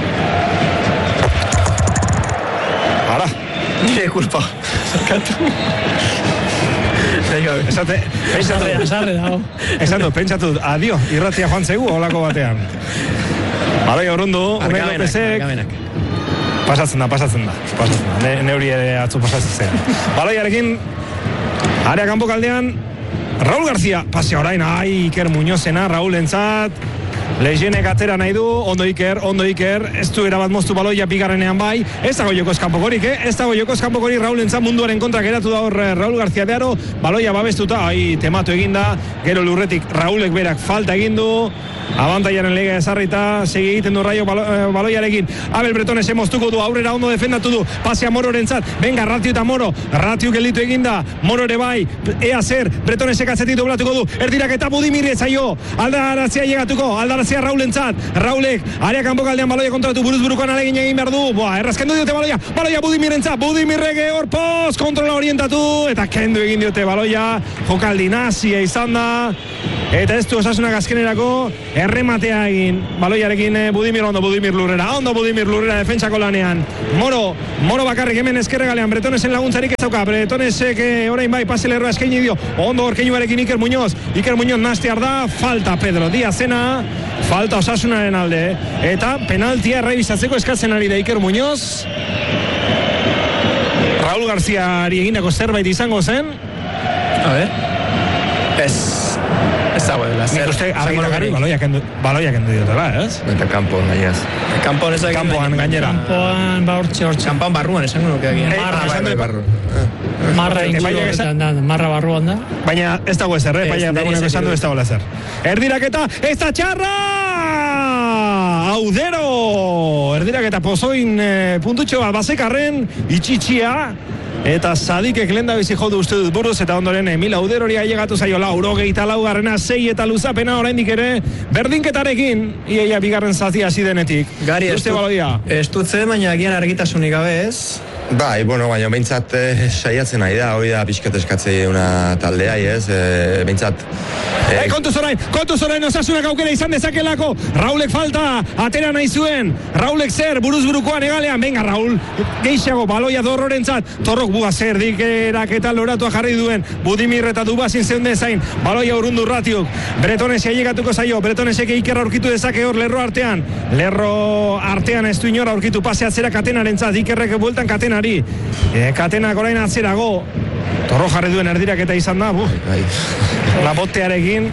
Ara. Nire kulpa. Zerkatu. Esate, pentsatu, esatu, pentsatu, adio, irratia joan zegu, holako batean. Baloi horrundu, Unai Lopezek, pasatzen da, pasatzen da, pasatzen da, ne, neuri ere atzu pasatzen zen. Baloiarekin, area kanpo kaldean, Raúl García, pase orain, ai, Iker Muñozena, Raúl entzat, Lexienek atera nahi du, ondo Iker, ondo Iker, ez du erabat moztu baloia bigarrenean bai, ez dago joko eskanpokorik, eh? Ez dago joko eskanpokorik Raúl entzat munduaren kontra geratu da hor Raúl García de Aro, baloia babestuta, ai, tematu eginda, gero lurretik Raúlek berak falta egindu, abantaiaren lega ezarrita, segi egiten du Raio balo, eh, baloiarekin, Abel Bretones emoztuko du, aurrera ondo defendatu du, pasea Mororen zat, venga, Ratio eta Moro, Ratio gelditu eginda, Moro ere bai, ea zer, Bretonesek atzetik doblatuko du, erdirak eta Budimir ezaio, aldarazia llegatuko, aldarazia García Raulentzat, Raulek, area kanpo kaldean baloia kontrolatu buruz burukoan alegin egin behar du, boa, errazkendu diote baloia, baloia Budimirentzat, Budimirrege hor poz, kontrola orientatu, eta kendu egin diote baloia, jokaldi nazia izan da, eta ez du Osasunak azkenerako errematea egin, baloiarekin Budimir ondo, Budimir Lurrera, ondo Budimir Lurrera defentsako lanean, Moro, Moro bakarrik hemen ezkerregalean, Bretonesen laguntzarik ez zauka, Bretonesek orain bai paselerroa eskaini dio, ondo orkeinuarekin Iker Muñoz, Iker Muñoz nastear da, falta Pedro Diazena, falta Osasunaren alde, eta penaltia errebisatzeko eskatzen ari da Iker Muñoz. Raúl Garziari egindako zerbait izango zen. A ver. Ez... Ez dago dela. Nik uste argitakarri baloia kendu, baloia kendu diotela, ez? Eta kanpoan gainaz. Kanpoan ez da... Kanpoan gainera. Kanpoan ba hortxe hortxe. Kanpoan barruan esango nuke egia. Marra, esan du barru. Marra inguruetan da, marra barruan da. Baina ez dago ezer, eh? Baina dagoeneko esan du ez dago ezer. Erdiraketa, ez da txarra! Audero! Erdiraketa pozoin eh, puntutxo bat bazekarren, itxitxia, eta Sadikek lenda bizi jodu uste dut buruz, eta ondoren Emil Auderori ailegatu zaio laurogeita laugarrena, sei eta luzapena oraindik ere berdinketarekin, iaia bigarren zati hasi denetik. Gari, ez dutzen, baina agian argitasunik gabe ez? Bai, bueno, baina behintzat eh, saiatzen nahi da, hori da pixkat eskatzei una taldea, ez? Eh, behintzat... Eh, hey, kontuz orain, kontuz orain Osasunak aukera izan dezakelako, Raulek falta, atera nahi zuen, Raulek zer, buruz burukoan egalean, venga Raul, geixago, baloia dorrorentzat, torrok bua zer, dikerak eta loratua jarri duen, Budimir eta Dubazin zeunde zain, baloia urrundu ratiuk, Bretonesi ailegatuko zaio, Bretonesek Ikerra aurkitu dezake hor lerro artean, lerro artean ez du inora aurkitu pase atzera Katenarentzat, Ikerrek bueltan Katenari, e, Katenak orain atzerago, torro jarri duen erdiraketa izan da, buh, labotearekin,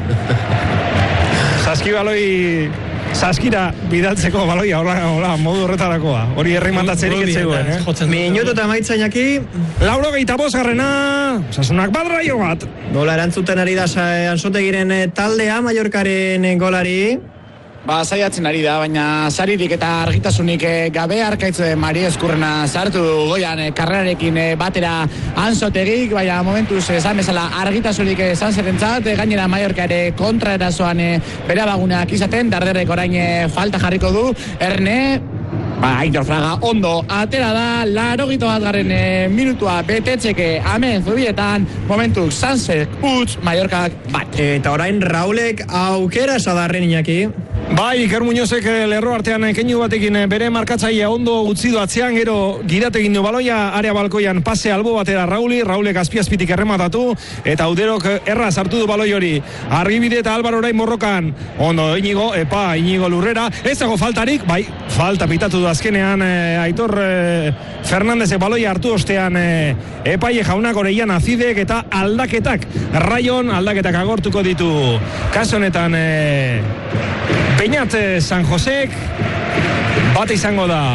saskibaloi, saskira bidaltzeko baloia, hola, hola, modu horretarakoa, hori herrimandatzerik ez zegoen, eh? Minutu eta maitzainaki. Laurogeita bosgarrena, Osasunak bat raio bat. Gola erantzuten ari da Ansotegiren taldea, Mallorcaren golari. Ba, saiatzen ari da, baina saririk eta argitasunik gabe arkaitze Mari Eskurrena sartu goian karrerarekin batera Ansotegik, baina momentuz esan bezala argitasunik esan zerentzat, gainera Mallorca ere kontra erasoan bere bagunak izaten, darderrek orain falta jarriko du, Erne, ba, Aitor Fraga ondo atera da, larogito bat garen e, minutua betetzeke amen zubietan, momentuz Sansek utz, Mallorcak bat. Eta orain Raulek aukera esadarren Iñaki. Bai, Iker Muñozek lerro artean keinu batekin bere markatzailea ondo utzi du atzean, gero giratu egin du baloia, area balkoian pase albo batera Rauli, Raulek azpiazpitik errematatu, eta Auderok erra sartu du baloi hori, Argibide eta Álvaro orain morrokan, ondo Inigo, epa, Inigo Lurrera, ez dago faltarik, bai, falta pitatu du azkenean eh, Aitor eh, Fernandezek baloia hartu ostean eh, epaile jaunak oreian azidek eta aldaketak, Rayon aldaketak agortuko ditu, kaso honetan eh, Peñat San Josek bate izango da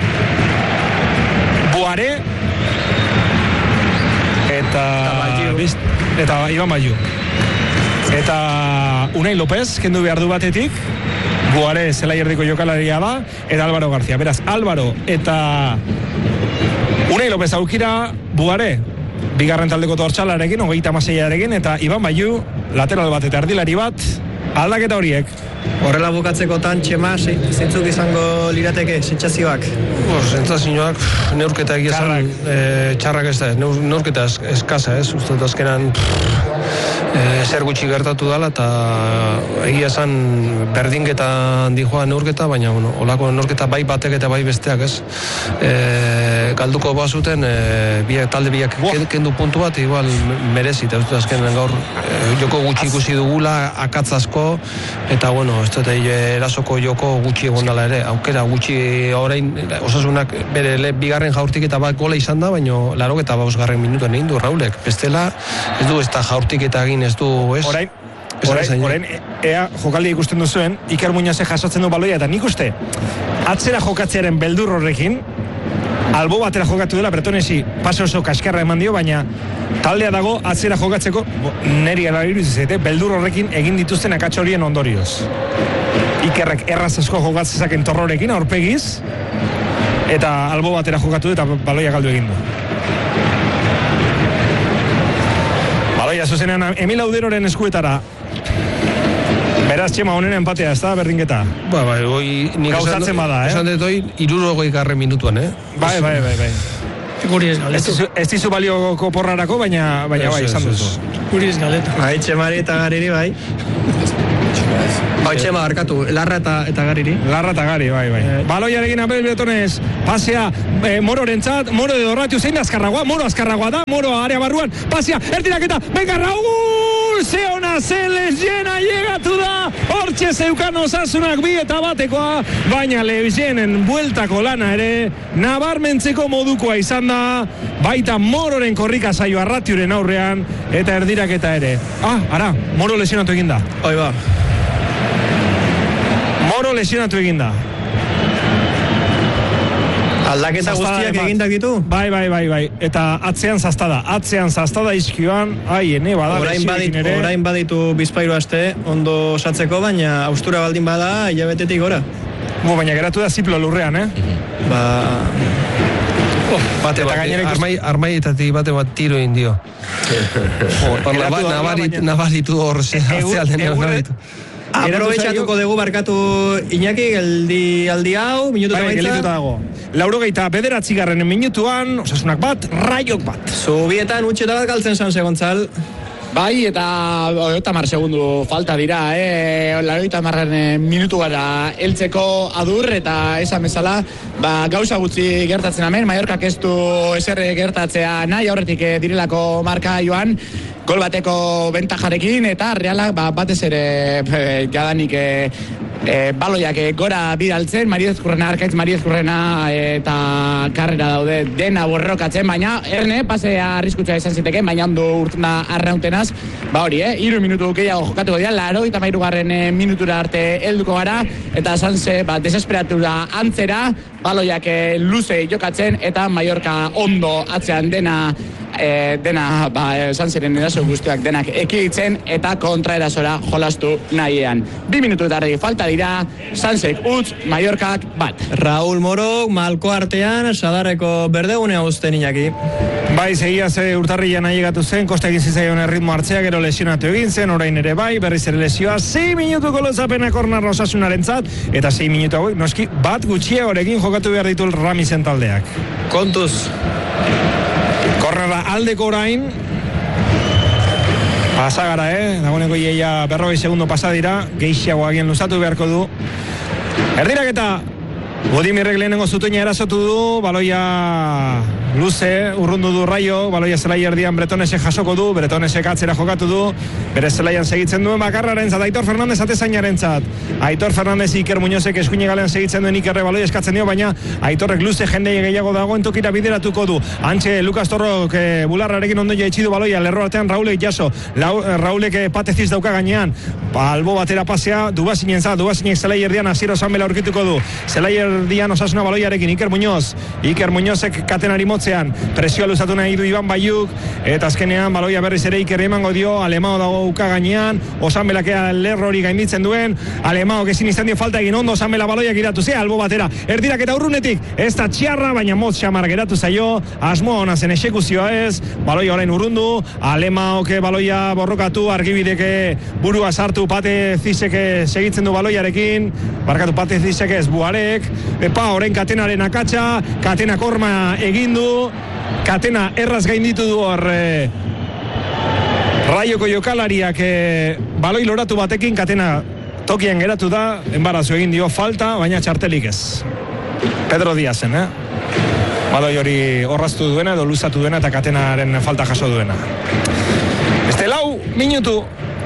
Buare eta eta Iban Bayu eta Unai López kendu behar du batetik, Buare zelai erdiko jokalaria da, eta Álvaro García, beraz Álvaro eta Unai López aukira, Buare bigarren taldeko tortxalarekin, hogeita hamaseiarekin, eta Iban Bayu lateral bat eta erdilari bat, aldaketa horiek. Horrela bukatzekotan, Txema, zintzuk izango lirateke, sentsazioak? Sentsazioak, neurketa egia zan, e, txarrak ez da, neur, neurketa eskasa, ez, uste dut azkenan e, zer gutxi gertatu dela, eta egia zan berdinketa dijoa neurketa, baina, bueno, olako neurketa bai batek eta bai besteak, ez. E, galduko bazuten, e, biak, talde biak kendu puntu bat, igual merezi, eta uste azkenan gaur e, joko gutxi ikusi dugula, akatz asko, eta, bueno, ez dut erasoko joko gutxi egon dela ere, aukera gutxi orain Osasunak bere le, bigarren jaurtik eta bat gola izan da, baina larok eta bausgarren minutuan egin du Raulek, bestela ez du ez da jaurtik eta egin ez du, ez? Orain, orain, orain ea jokaldi ikusten duzuen, Iker Muñozek jasotzen du baloia, eta nik uste atzera jokatzearen beldur horrekin, albo batera jokatu dela, Bretonesi pase oso kaskarra eman dio, baina taldea dago atzera jokatzeko, neri erabiruzizete, beldur horrekin egin dituzten akatsa horien ondorioz. Ikerrek erraz asko jokatzezaken torrorekin, aurpegiz, eta albo batera jokatu eta baloia galdu egin du. Baloia zuzenean Emil Auderoren eskuetara. Beraz, Txema, honen empatea, ez da, berdinketa? Ba, bai, hoi... Gauzatzen bada, eh? Esan dut hoi, irurogei garren minutuan, eh? Bai, bai, bai, bai. Guri ez galetu. Ez dizu balioko porrarako, baina, baina bai, izan duzu. Guri ez galetu. Bai, Txemari eta Gariri, bai. Bai, Txema, arkatu, Larra eta, eta Gariri. Larra eta Gari, bai, bai. E... Baloiarekin Abel Bretones, pasea e, Mororentzat, Moro de Dorratiu, zein azkarragoa, Moro azkarragoa da, Moro area barruan, pasea, erdiraketa, venga, Raúl, ze ona, ze lesiena llegatu da, hortxe zeukan Osasunak bi eta batekoa, baina lesienen bueltako lana ere, nabarmentzeko modukoa izan da, baita Mororen korrika zaio Arratiuren aurrean, eta erdiraketa ere. Ah, ara, Moro lesionatu egin da. Hoi ba. Moro lesionatu egin da. Aldaketa guztiak egindak ditu? Bai, bai, bai, bai. Eta atzean zaztada. Atzean zaztada izkioan, ai, ene, bada. Orain baditu, ere. Orain baditu bizpairu aste, ondo osatzeko, baina austura baldin bada, hilabetetik gora. Bo, baina geratu da ziplo lurrean, eh? Ba... Oh, bate bat, armai, armaietatik bate bat tiro indio. Horla bat, nabarit, nabaritu hor zehalden. Aprobetxatuko dugu barkatu Iñaki, aldi, aldi hau, minutu bai, maitza. dago. Laurogeita bederatzigarren minutuan, Osasunak bat, Raiok bat. Zubietan utxeta bat galtzen zan segontzal. Bai, eta hogeita hamar segundu falta dira, eh? Hogeita hamarren minutu gara heltzeko adur, eta esan bezala, ba, gauza gutxi gertatzen hemen, Mallorcak ez du eser gertatzea nahi, aurretik direlako marka joan, gol bateko bentajarekin, eta Realak ba, batez ere e, jadanik e, e, baloiak e, gora bidaltzen, Mariezkurrena, Arkaitz Mariezkurrena eta karrera daude dena borrokatzen, baina erne pasea arriskutza izan ziteken, baina ondo urten da arrauntenaz, ba hori, eh, iru minutu gehiago jokatuko dira, laro eta mairugarren e, minutura arte helduko gara, eta sanze, ba, desesperatura antzera, baloiak e, luze jokatzen, eta Mallorca ondo atzean dena E, dena, ba, esan ziren eraso guztiak denak ekiditzen eta kontraerasora jolastu nahiean. Bi minutu eta arregi falta dira, Sansek utz, Mallorcak bat. Raúl Moro, malko artean, Sadarreko berdegunea uzten Iñaki. Bai, segia ze urtarrian ailegatu zen, kosta egin zizaion erritmo hartzea, gero lesionatu egin zen, orain ere bai, berriz ere lesioa, sei minutuko lozapena kornarra Osasunaren zat, eta sei minutu hauek, noski, bat gutxia horekin jokatu behar ditu Ramisen taldeak. Kontuz. Kornera aldeko orain, pasagara, eh? Dagoeneko iaia berrogei segundo pasadira, gehiago agien luzatu beharko du. Erdiraketa, Godimirrek lehenengo zutuina erasotu du, baloia luze, urrundu du Raio, baloia zelai erdian Bretonesek jasoko du, Bretonesek atzera jokatu du, bere zelaian segitzen duen bakarraren zat, Aitor Fernandez atezainaren zat. Aitor Fernandez Iker Muñozek eskuine galean segitzen duen Ikerre baloia eskatzen dio, baina Aitorrek luze jendei gehiago dagoen tokira bideratuko du. Antxe, Lukas Torrok e, bularrarekin ondo jaitsi du baloia, lerro artean Raulek jaso, Lau, Raulek pateziz dauka gainean, ba, albo batera pasea, Dubazinen zat, Dubazinek zelai erdian Asiero Sanbela aurkituko du, zelai erdian Osasuna baloiarekin Iker Muñoz, Iker Muñozek katenari motzean, presioa luzatu nahi du Iban Baiuk, eta azkenean baloia berriz ere Iker emango dio, Alemao dago uka gainean, Osanbelakea lerro hori gainditzen duen, Alemao ezin izan dio falta egin ondo, Osanbela baloiak iratu, ze albo batera, erdirak eta urrunetik, ez da txarra, baina motz xamar geratu zaio, asmo hona zen esekuzioa ez, baloia orain urrundu, Alemaoke baloia borrokatu, argibideke burua sartu, Pate Zizeke segitzen du baloiarekin, barkatu Pate Zizeke ez Buarek, epa orain katenaren akatsa, katena korma egindu, katena erraz gainditu du hor e, Raioko jokalariak e, baloi loratu batekin, katena tokian geratu da, enbarazu egin dio falta, baina txartelik ez. Pedro Diazen, eh? Baloi hori horraztu duena edo luzatu duena eta katenaren falta jaso duena. Este lau minutu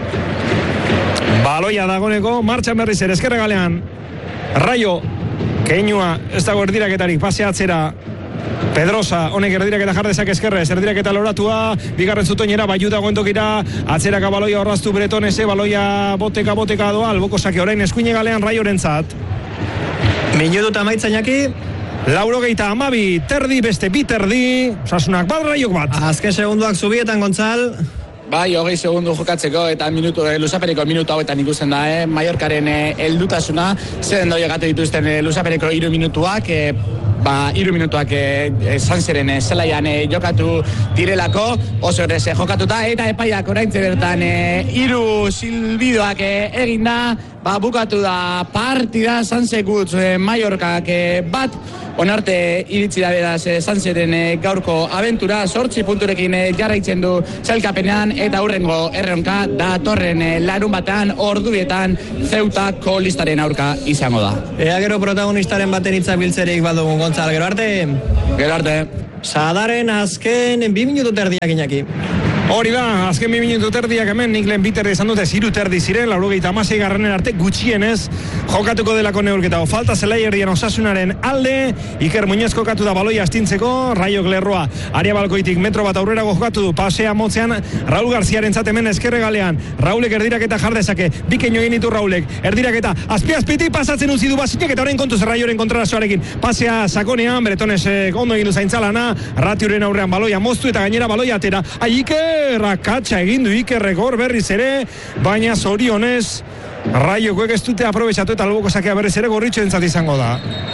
baloia dagoneko, martxan berriz ere eskerra galean Raio Keinua, ez dago erdiraketarik, pase atzera Pedrosa, honek erdiraketa jardezak eskerrez, erdiraketa loratua, bigarren zutoinera, baiu dagoen tokira, atzeraka baloia horraztu Bretonese, baloia boteka, boteka doa, alboko sake orain eskuine galean Raioren zat. Minutu eta maitzainak Laurogeita amabi, terdi, beste bi terdi, Osasunak bat, Raiok bat. Azken segunduak zubietan, Gontzal. Bai, hogei segundu jokatzeko eta minutu, eh, luzapereko minutu hauetan ikusten da, eh? Mallorcaren eh, eldutasuna, zer doi egate dituzten eh, luzapereko hiru minutuak, eh, ba, iru minutuak e, Sanzeren e, zelaian e, jokatu direlako, oso errez e, jokatuta, eta epaiak oraintze bertan e, iru silbidoak e, eginda, ba, bukatu da partida, Sanzekutz e, Mallorcak e, bat, onarte iritsi da beraz e, Sanzeren e, gaurko abentura, sortzi punturekin e, jarraitzen du zailkapenean, eta hurrengo erronka datorren e, larun batean, ordubietan Zeutako listaren aurka izango da. Ea gero protagonistaren baten hitzak biltzerik badugun, Gontzal, gero arte? Gero arte. Sadaren azken bi minutu terdiak Iñaki. Hori da, azken bi minutu terdiak hemen nik lehen biter izan dute ziru terdi ziren, laurogeita hamasei garrenen arte gutxienez jokatuko delako neurketa. Falta Zelaierdian Osasunaren alde, Iker Muñoz kokatu da baloia astintzeko, Raiok Lerroa, aria balkoitik metro bat aurrera jokatu du, pasea motzean, Raul Garziaren hemen eskerregalean, Raulek erdiraketa jardezake, bikeino egin ditu Raulek, erdiraketa, azpi-azpiti pasatzen utzi du basinek, eta orain kontuz Raioren kontrarazoarekin, pasea sakonean, Bretones eh, ondo egin du zaintzalana, Ratiuren aurrean baloia moztu eta gainera baloia atera, Iker Rakatxa egin du Ikerrek hor berriz ere, baina zorionez Raiokoek ez dute aprobetxatu eta alboko sakea berriz ere gorritxo entzat izango da.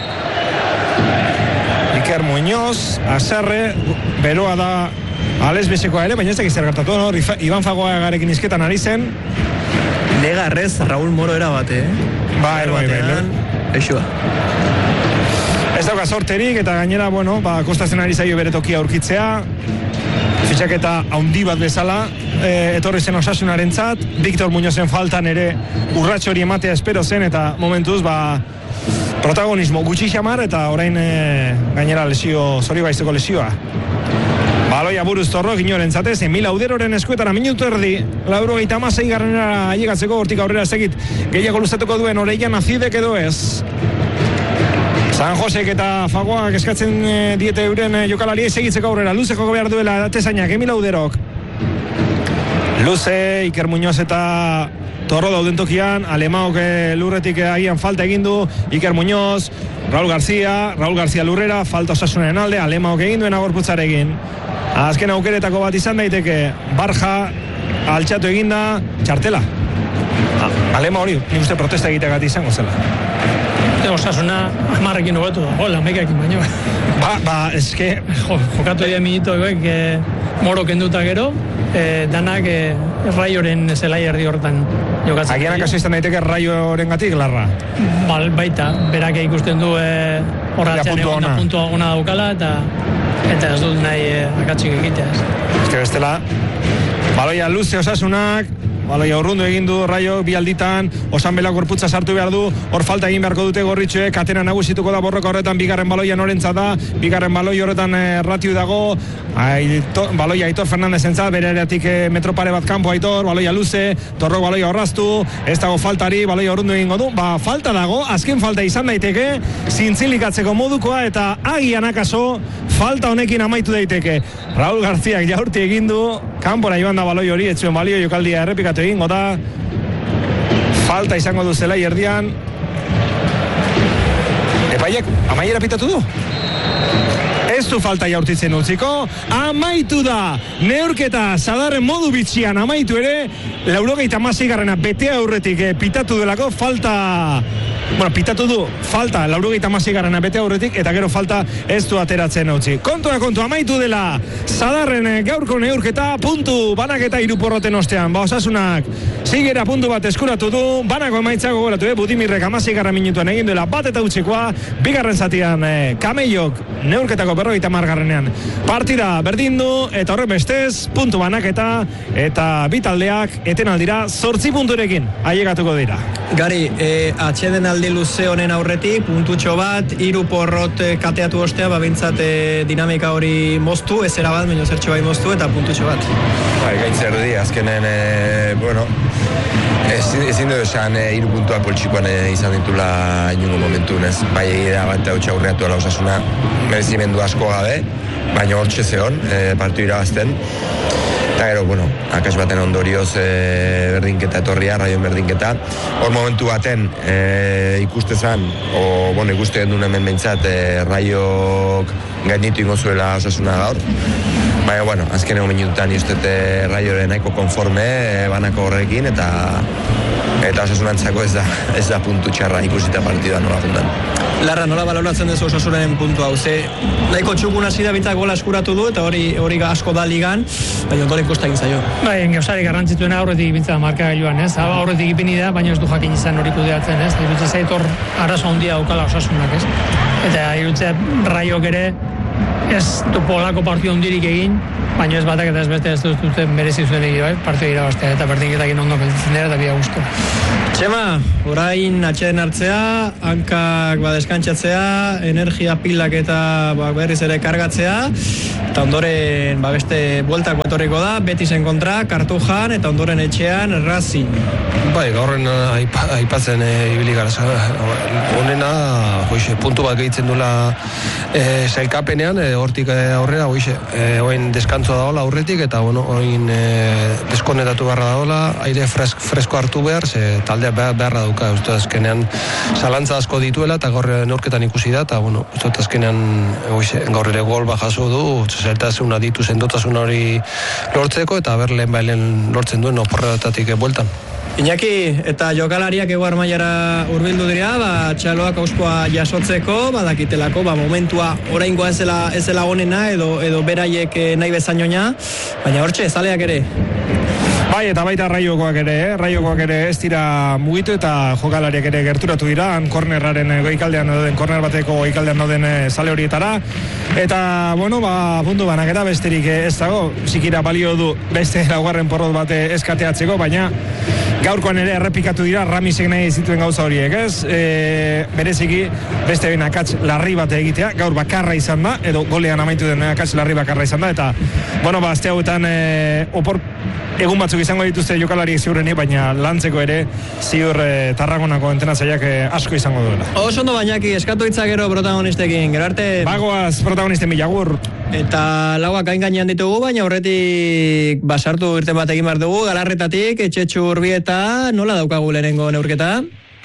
Iker Muñoz, Azarre, beroa da Ales Besekoa ere, baina ez dakiz zer gertatu, no? Iban Fagoa garekin izketan ari zen. Negarrez Raúl Moro era bate, eh? Ba, bai, bai, bai. Eixua. Ez dauka sorterik eta gainera, bueno, ba, kostatzen ari zaio bere tokia aurkitzea. Fitxaketa haundi bat bezala, e, etorri zen Osasunaren zat, Victor Muñozen faltan ere urratxo hori ematea espero zen, eta momentuz, ba, protagonismo gutxi xamar, eta orain e, gainera lesio, zori baizteko lesioa. Baloia buruz Torro, ginoren zatez, Emil Auderoren eskuetara minutu erdi, lauro gehieta amasei garranera ailegatzeko, hortik aurrera segit, gehiago luzatuko duen Oreian Azidek edo ez. San Josek eta Fagoak eskatzen diete euren jokalari segitzeko aurrera. Luze joko behar duela atezainak, Emil Auderok. Luze, Iker Muñoz eta Torro dauden tokian, Alemaok lurretik agian falta egin du, Iker Muñoz, Raúl García, Raúl García lurrera, falta Osasunaren alde, Alemaok egin duen agorputzarekin. Azken aukeretako bat izan daiteke, Barja, altxatu eginda, txartela. Alema hori, nik uste protesta egitegat izango zela. Osasuna amarrekin hobetu da, hola, mekaekin baino. Ba, ba, eske... Jo, jokatu dira minutoek, e, Moro kenduta gero, e, danak e, Raioren Zelaierdi horretan jokatzen. Agian akaso izan daiteke Raioren gatik, larra? Bal, baita, berak ikusten du e, horratzean egon da puntua ona daukala, eta eta ez dut nahi e, akatsik egitea. Eske bestela, baloia luze Osasunak, baloia urrundu egin du Raio bi alditan, Osan Bela gorputza sartu behar du, hor falta egin beharko dute Gorritxoek, katena nagusituko da borroka horretan, bigarren baloia norentza da, bigarren baloi horretan eh, Ratiu dago, Aitor, baloia Aitor Fernandez entzat, bere eratik eh, metropare bat kanpo Aitor, baloia luze, Torrok baloia horraztu, ez dago faltari, baloia urrundu egingo du, ba falta dago, azken falta izan daiteke, zintzilikatzeko modukoa, eta agian akaso falta honekin amaitu daiteke. Raúl Garziak jaurti egin du, kanpora joan da baloi hori, etzuen balio jokaldia errepikatu egingo da, falta izango du Zelaierdian. Epaiek amaiera pitatu du? Ez du falta jaurtitzen utziko, amaitu da, neurketa Sadarren modu bitxian amaitu ere, laurogeita hamasei garrena bete aurretik eh, pitatu delako, falta, bueno, pitatu du, falta, laurogeita hamasei garrena bete aurretik, eta gero falta ez du ateratzen utzi. Kontua kontu, amaitu dela, Sadarren eh, gaurko neurketa, puntu, banaketa iruporroten ostean, ba Osasunak, zigera puntu bat eskuratu du, banako emaitzako goratu, eh, Budimirrek hamasei garra minutuan egin duela, bat eta utzikoa, bigarren zatian, eh, Kameiok, neurketako berrogeita margarrenean partida berdin du, eta horre bestez puntu banaketa, eta bitaldeak etenaldira zortzi punturekin ailegatuko dira. Gari, e, atxeden aldi luze honen aurretik, puntutxo bat, hiru porrot kateatu ostea, babintzat e, dinamika hori moztu, ezera bat, baina zertxo bai moztu, eta puntutxo bat. Bai, gaitzer di, azkenen, e, bueno, ezin, ezin dut esan e, hiru puntuak poltsikoan e, izan ditula inungo momentun, ez? Bai, da bat hautsa aurreatu ala Osasuna, merezimendu asko gabe, baina hortxe zeon, e, partiu irabazten. Eta gero, bueno, akas baten ondorioz e, berdinketa etorria, Raion berdinketa. Hor momentu baten e, ikuste zan, o, bueno, ikuste gendun hemen behintzat, e, Raiok gainitu ingo zuela Osasuna gaur. Baina, bueno, azken egon minututan ustete Raioren nahiko konforme e, banako horrekin, eta eta Osasunantzako ez da, ez da puntu txarra ikusita partida nola juntan. Larra, nola baloratzen dezu Osasunen puntu hau? Ze, nahiko txukun hasi da bintzak gola eskuratu du, eta hori hori asko da ligan, baina ondoren kosta egin zaio. Bai, gauzari garrantzituena aurretik bintzak markagailuan, ez? Aurretik ipini da, baina ez du jakin izan hori kudeatzen, ez? Irutze zait hor arazo handia daukala Osasunak, ez? Eta irutze Raiok ere ez du polako partidu handirik egin, baina ez batak eta ez beste ez dute merezi zuen egin, bai? Partidu irabaztea eta berdinketak ondo gelditzen dira eta bia gustu. Txema, orain atxeden hartzea, hankak badeskantzatzea, energia pilak eta ba, berriz ere kargatzea, eta ondoren ba, beste bueltak batorriko da, Betizen kontra, Kartujan, eta ondoren etxean, Racing. Bai, gaurren aipa, aipatzen e, ibili gara, honena, hoxe, puntu bat gehitzen duela e, sailkapenean, e, hortik e, aurrera, hoxe, e, oin deskantzoa daola aurretik, eta bueno, oin e, deskonetatu beharra daola, aire fresk, fresko hartu behar, ze taldea beharra dauka, uste azkenean zalantza asko dituela, eta gaur neurketan ikusi da, eta bueno, uste azkenean hoxe, gaur ere gol bajaso du, zertasuna ditu sendotasun hori lortzeko, eta ber lehen bailen lortzen duen oporretatik bueltan. Iñaki, eta jokalariak ego armaiara hurbildu dira, ba, txaloak auskoa jasotzeko, badakitelako, ba, momentua oraingoa ez dela, ez dela onena, edo, edo beraiek nahi bezainoina, baina hortxe, zaleak ere. Bai, eta baita Raiokoak ere, eh? Raiokoak ere ez dira mugitu eta jokalariak ere gerturatu dira, han kornerraren goikaldean dauden, korner bateko goikaldean dauden zale horietara, eta, bueno, ba, puntu banaketa besterik ez dago, zikira balio du beste laugarren porrot bate eskateatzeko, baina gaurkoan ere errepikatu dira Ramisek nahi zituen gauza horiek, ez? E, bereziki beste behin akats larri bate egitea, gaur bakarra izan da, edo golean amaitu den akats larri bakarra izan da, eta, bueno, ba, azte hauetan e, opor egun batzuk izango dituzte jokalariek ziurreni, baina lantzeko ere ziur e, Tarragonako entrenatzaileak e, asko izango duela. Oso ondo bainaki, eskatu hitza gero protagonistekin, gero arte... Bagoaz protagonisten bilagur. Eta lauak gain gainean ditugu, baina horretik basartu irten bat egin behar dugu, Galarretatik, Etxetxu Urbieta, nola daukagu lehenengo neurketa?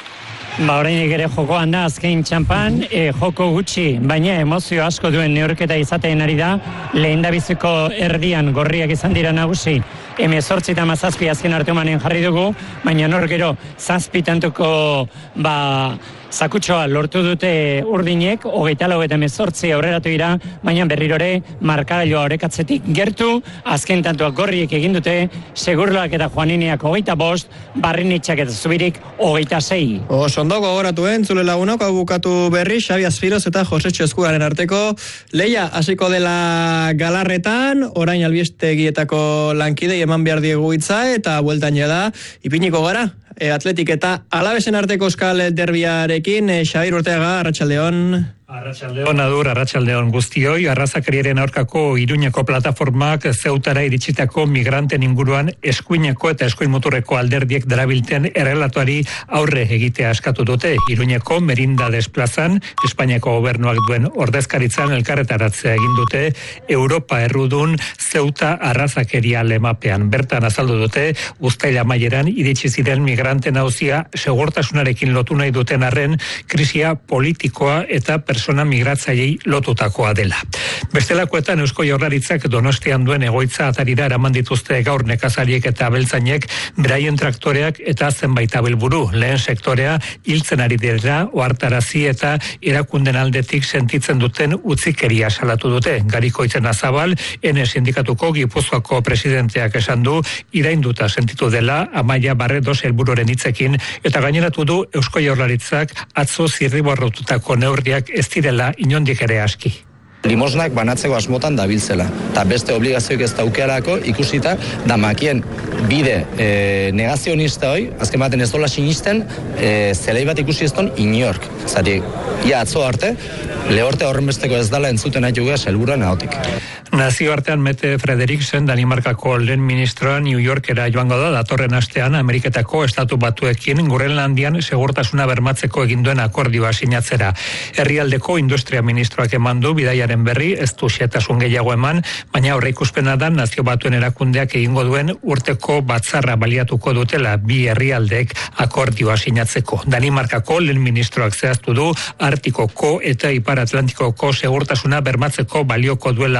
Ba, orainik ere jokoan da azken txampan, e, joko gutxi, baina emozio asko duen neurketa izateen ari da, lehen da biziko erdian gorriak izan dira nagusi, hemezortzi eta mazazpi azken arteumanen jarri dugu, baina nor gero zazpi tantuko ba, zakutxoa lortu dute urdinek, hogeita lau eta hemezortzi aurreratu dira, baina berrirore markagailoa orekatzetik gertu, azken tantuak gorriek egin dute, Segurloak eta Juanineak hogeita bost, Barrinitxak eta Zubirik hogeita sei. Oso ondo gogoratuen, zule lagunok, hau bukatu berri, Xabi Azpiroz eta Josetxo Eskugaren arteko leia hasiko dela Galarretan, orain albistegietako lankidei eman behar diegu hitza, eta bueltan jada, ipiniko gara, e, Atletik eta Alabesen arteko euskal derbiarekin, e, Xabir Urteaga, arratsaldeon. Arratsaldeon adur, arratsaldeon guztioi, arrazakeriaren aurkako Iruñeko plataformak Zeutara iritsitako migranten inguruan eskuineko eta eskuinmuturreko alderdiek darabilten errelatuari aurre egitea askatu dute. Iruñeko Merinda desplazan, Espainiako gobernuak duen ordezkaritzan elkarretaratzea egin dute Europa errudun Zeuta arrazakeria lemapean. Bertan azaldu dute, uztaila amaieran iritsi ziren migranten auzia segurtasunarekin lotu nahi duten arren krisia politikoa eta persona migratzaileei lotutakoa dela. Bestelakoetan Eusko Jaurlaritzak Donostian duen egoitza atarira eraman dituzte gaur nekazariek eta abeltzainek beraien traktoreak eta zenbait abelburu. Lehen sektorea hiltzen ari dira ohartarazi eta erakunden aldetik sentitzen duten utzikeria salatu dute. Garikoitzen Azabal, Ene sindikatuko Gipuzkoako presidenteak esan du irainduta sentitu dela Amaia Barredos helburuaren hitzekin eta gaineratu du Eusko Jaurlaritzak atzo zirriborrotutako neurriak ez direla inondik ere aski. Limosnak banatzeko asmotan dabiltzela. Eta beste obligazioik ez daukearako ikusita damakien bide e, negazionista hoi, azken baten ez dola sinisten, e, zelei bat ikusi ez don inork. Zati, ia atzo arte, lehorte horrenbesteko ez dala entzuten nahi jugu helburuan ahotik. Nazioartean Mette Frederiksen, Danimarkako lehen ministroa New Yorkera joango da, datorren astean Ameriketako estatu batuekin Grenlandian segurtasuna bermatzeko egin duen akordioa sinatzera. Herrialdeko industria ministroak eman du bidaiaren berri, ez du xehetasun gehiago eman, baina aurreikuspena da nazio batuen erakundeak egingo duen urteko batzarra baliatuko dutela bi herrialdeek akordioa sinatzeko. Danimarkako lehen ministroak zehaztu du Artikoko eta Ipar Atlantikoko segurtasuna bermatzeko balioko duela akordioak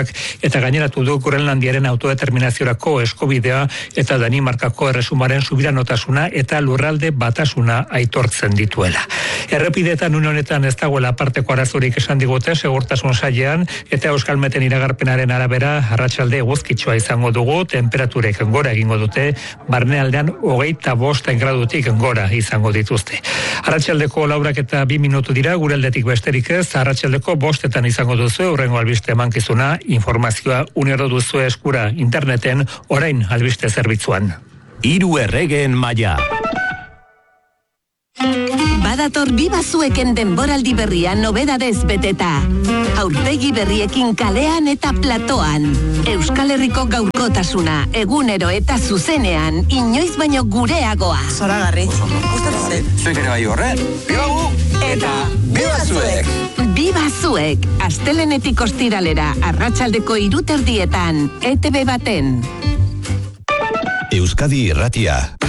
Batuak, eta gaineratu du Groenlandiaren autodeterminaziorako eskubidea eta Danimarkako erresumaren subiranotasuna eta lurralde batasuna aitortzen dituela. Errepidetan une honetan ez dagoela aparteko arazorik esan digute segurtasun sailean, eta Euskalmeten iragarpenaren arabera arratsalde eguzkitsua izango dugu, temperaturek gora egingo dute, barnealdean hogeita bost gradutik gora izango dituzte. Arratsaldeko laurak eta bi minutu dira, gure aldetik besterik ez, arratsaldeko bostetan izango duzu, hurrengo albiste emankizuna, informazioa unero duzu eskura interneten, orain albiste zerbitzuan. Hiru erregeen maila. Badator bibazueken denboraldi berria nobedadez beteta. Aurpegi berriekin kalean eta platoan. Euskal Herriko gaurkotasuna, egunero eta zuzenean, inoiz baino gureagoa. Zoragarri. Gustatzen. Zuek ere bai horre. Bibagu! Eta bibazuek! Bibazuek, astelenetik ostiralera, arratsaldeko iruterdietan, E T B baten. Euskadi Irratia.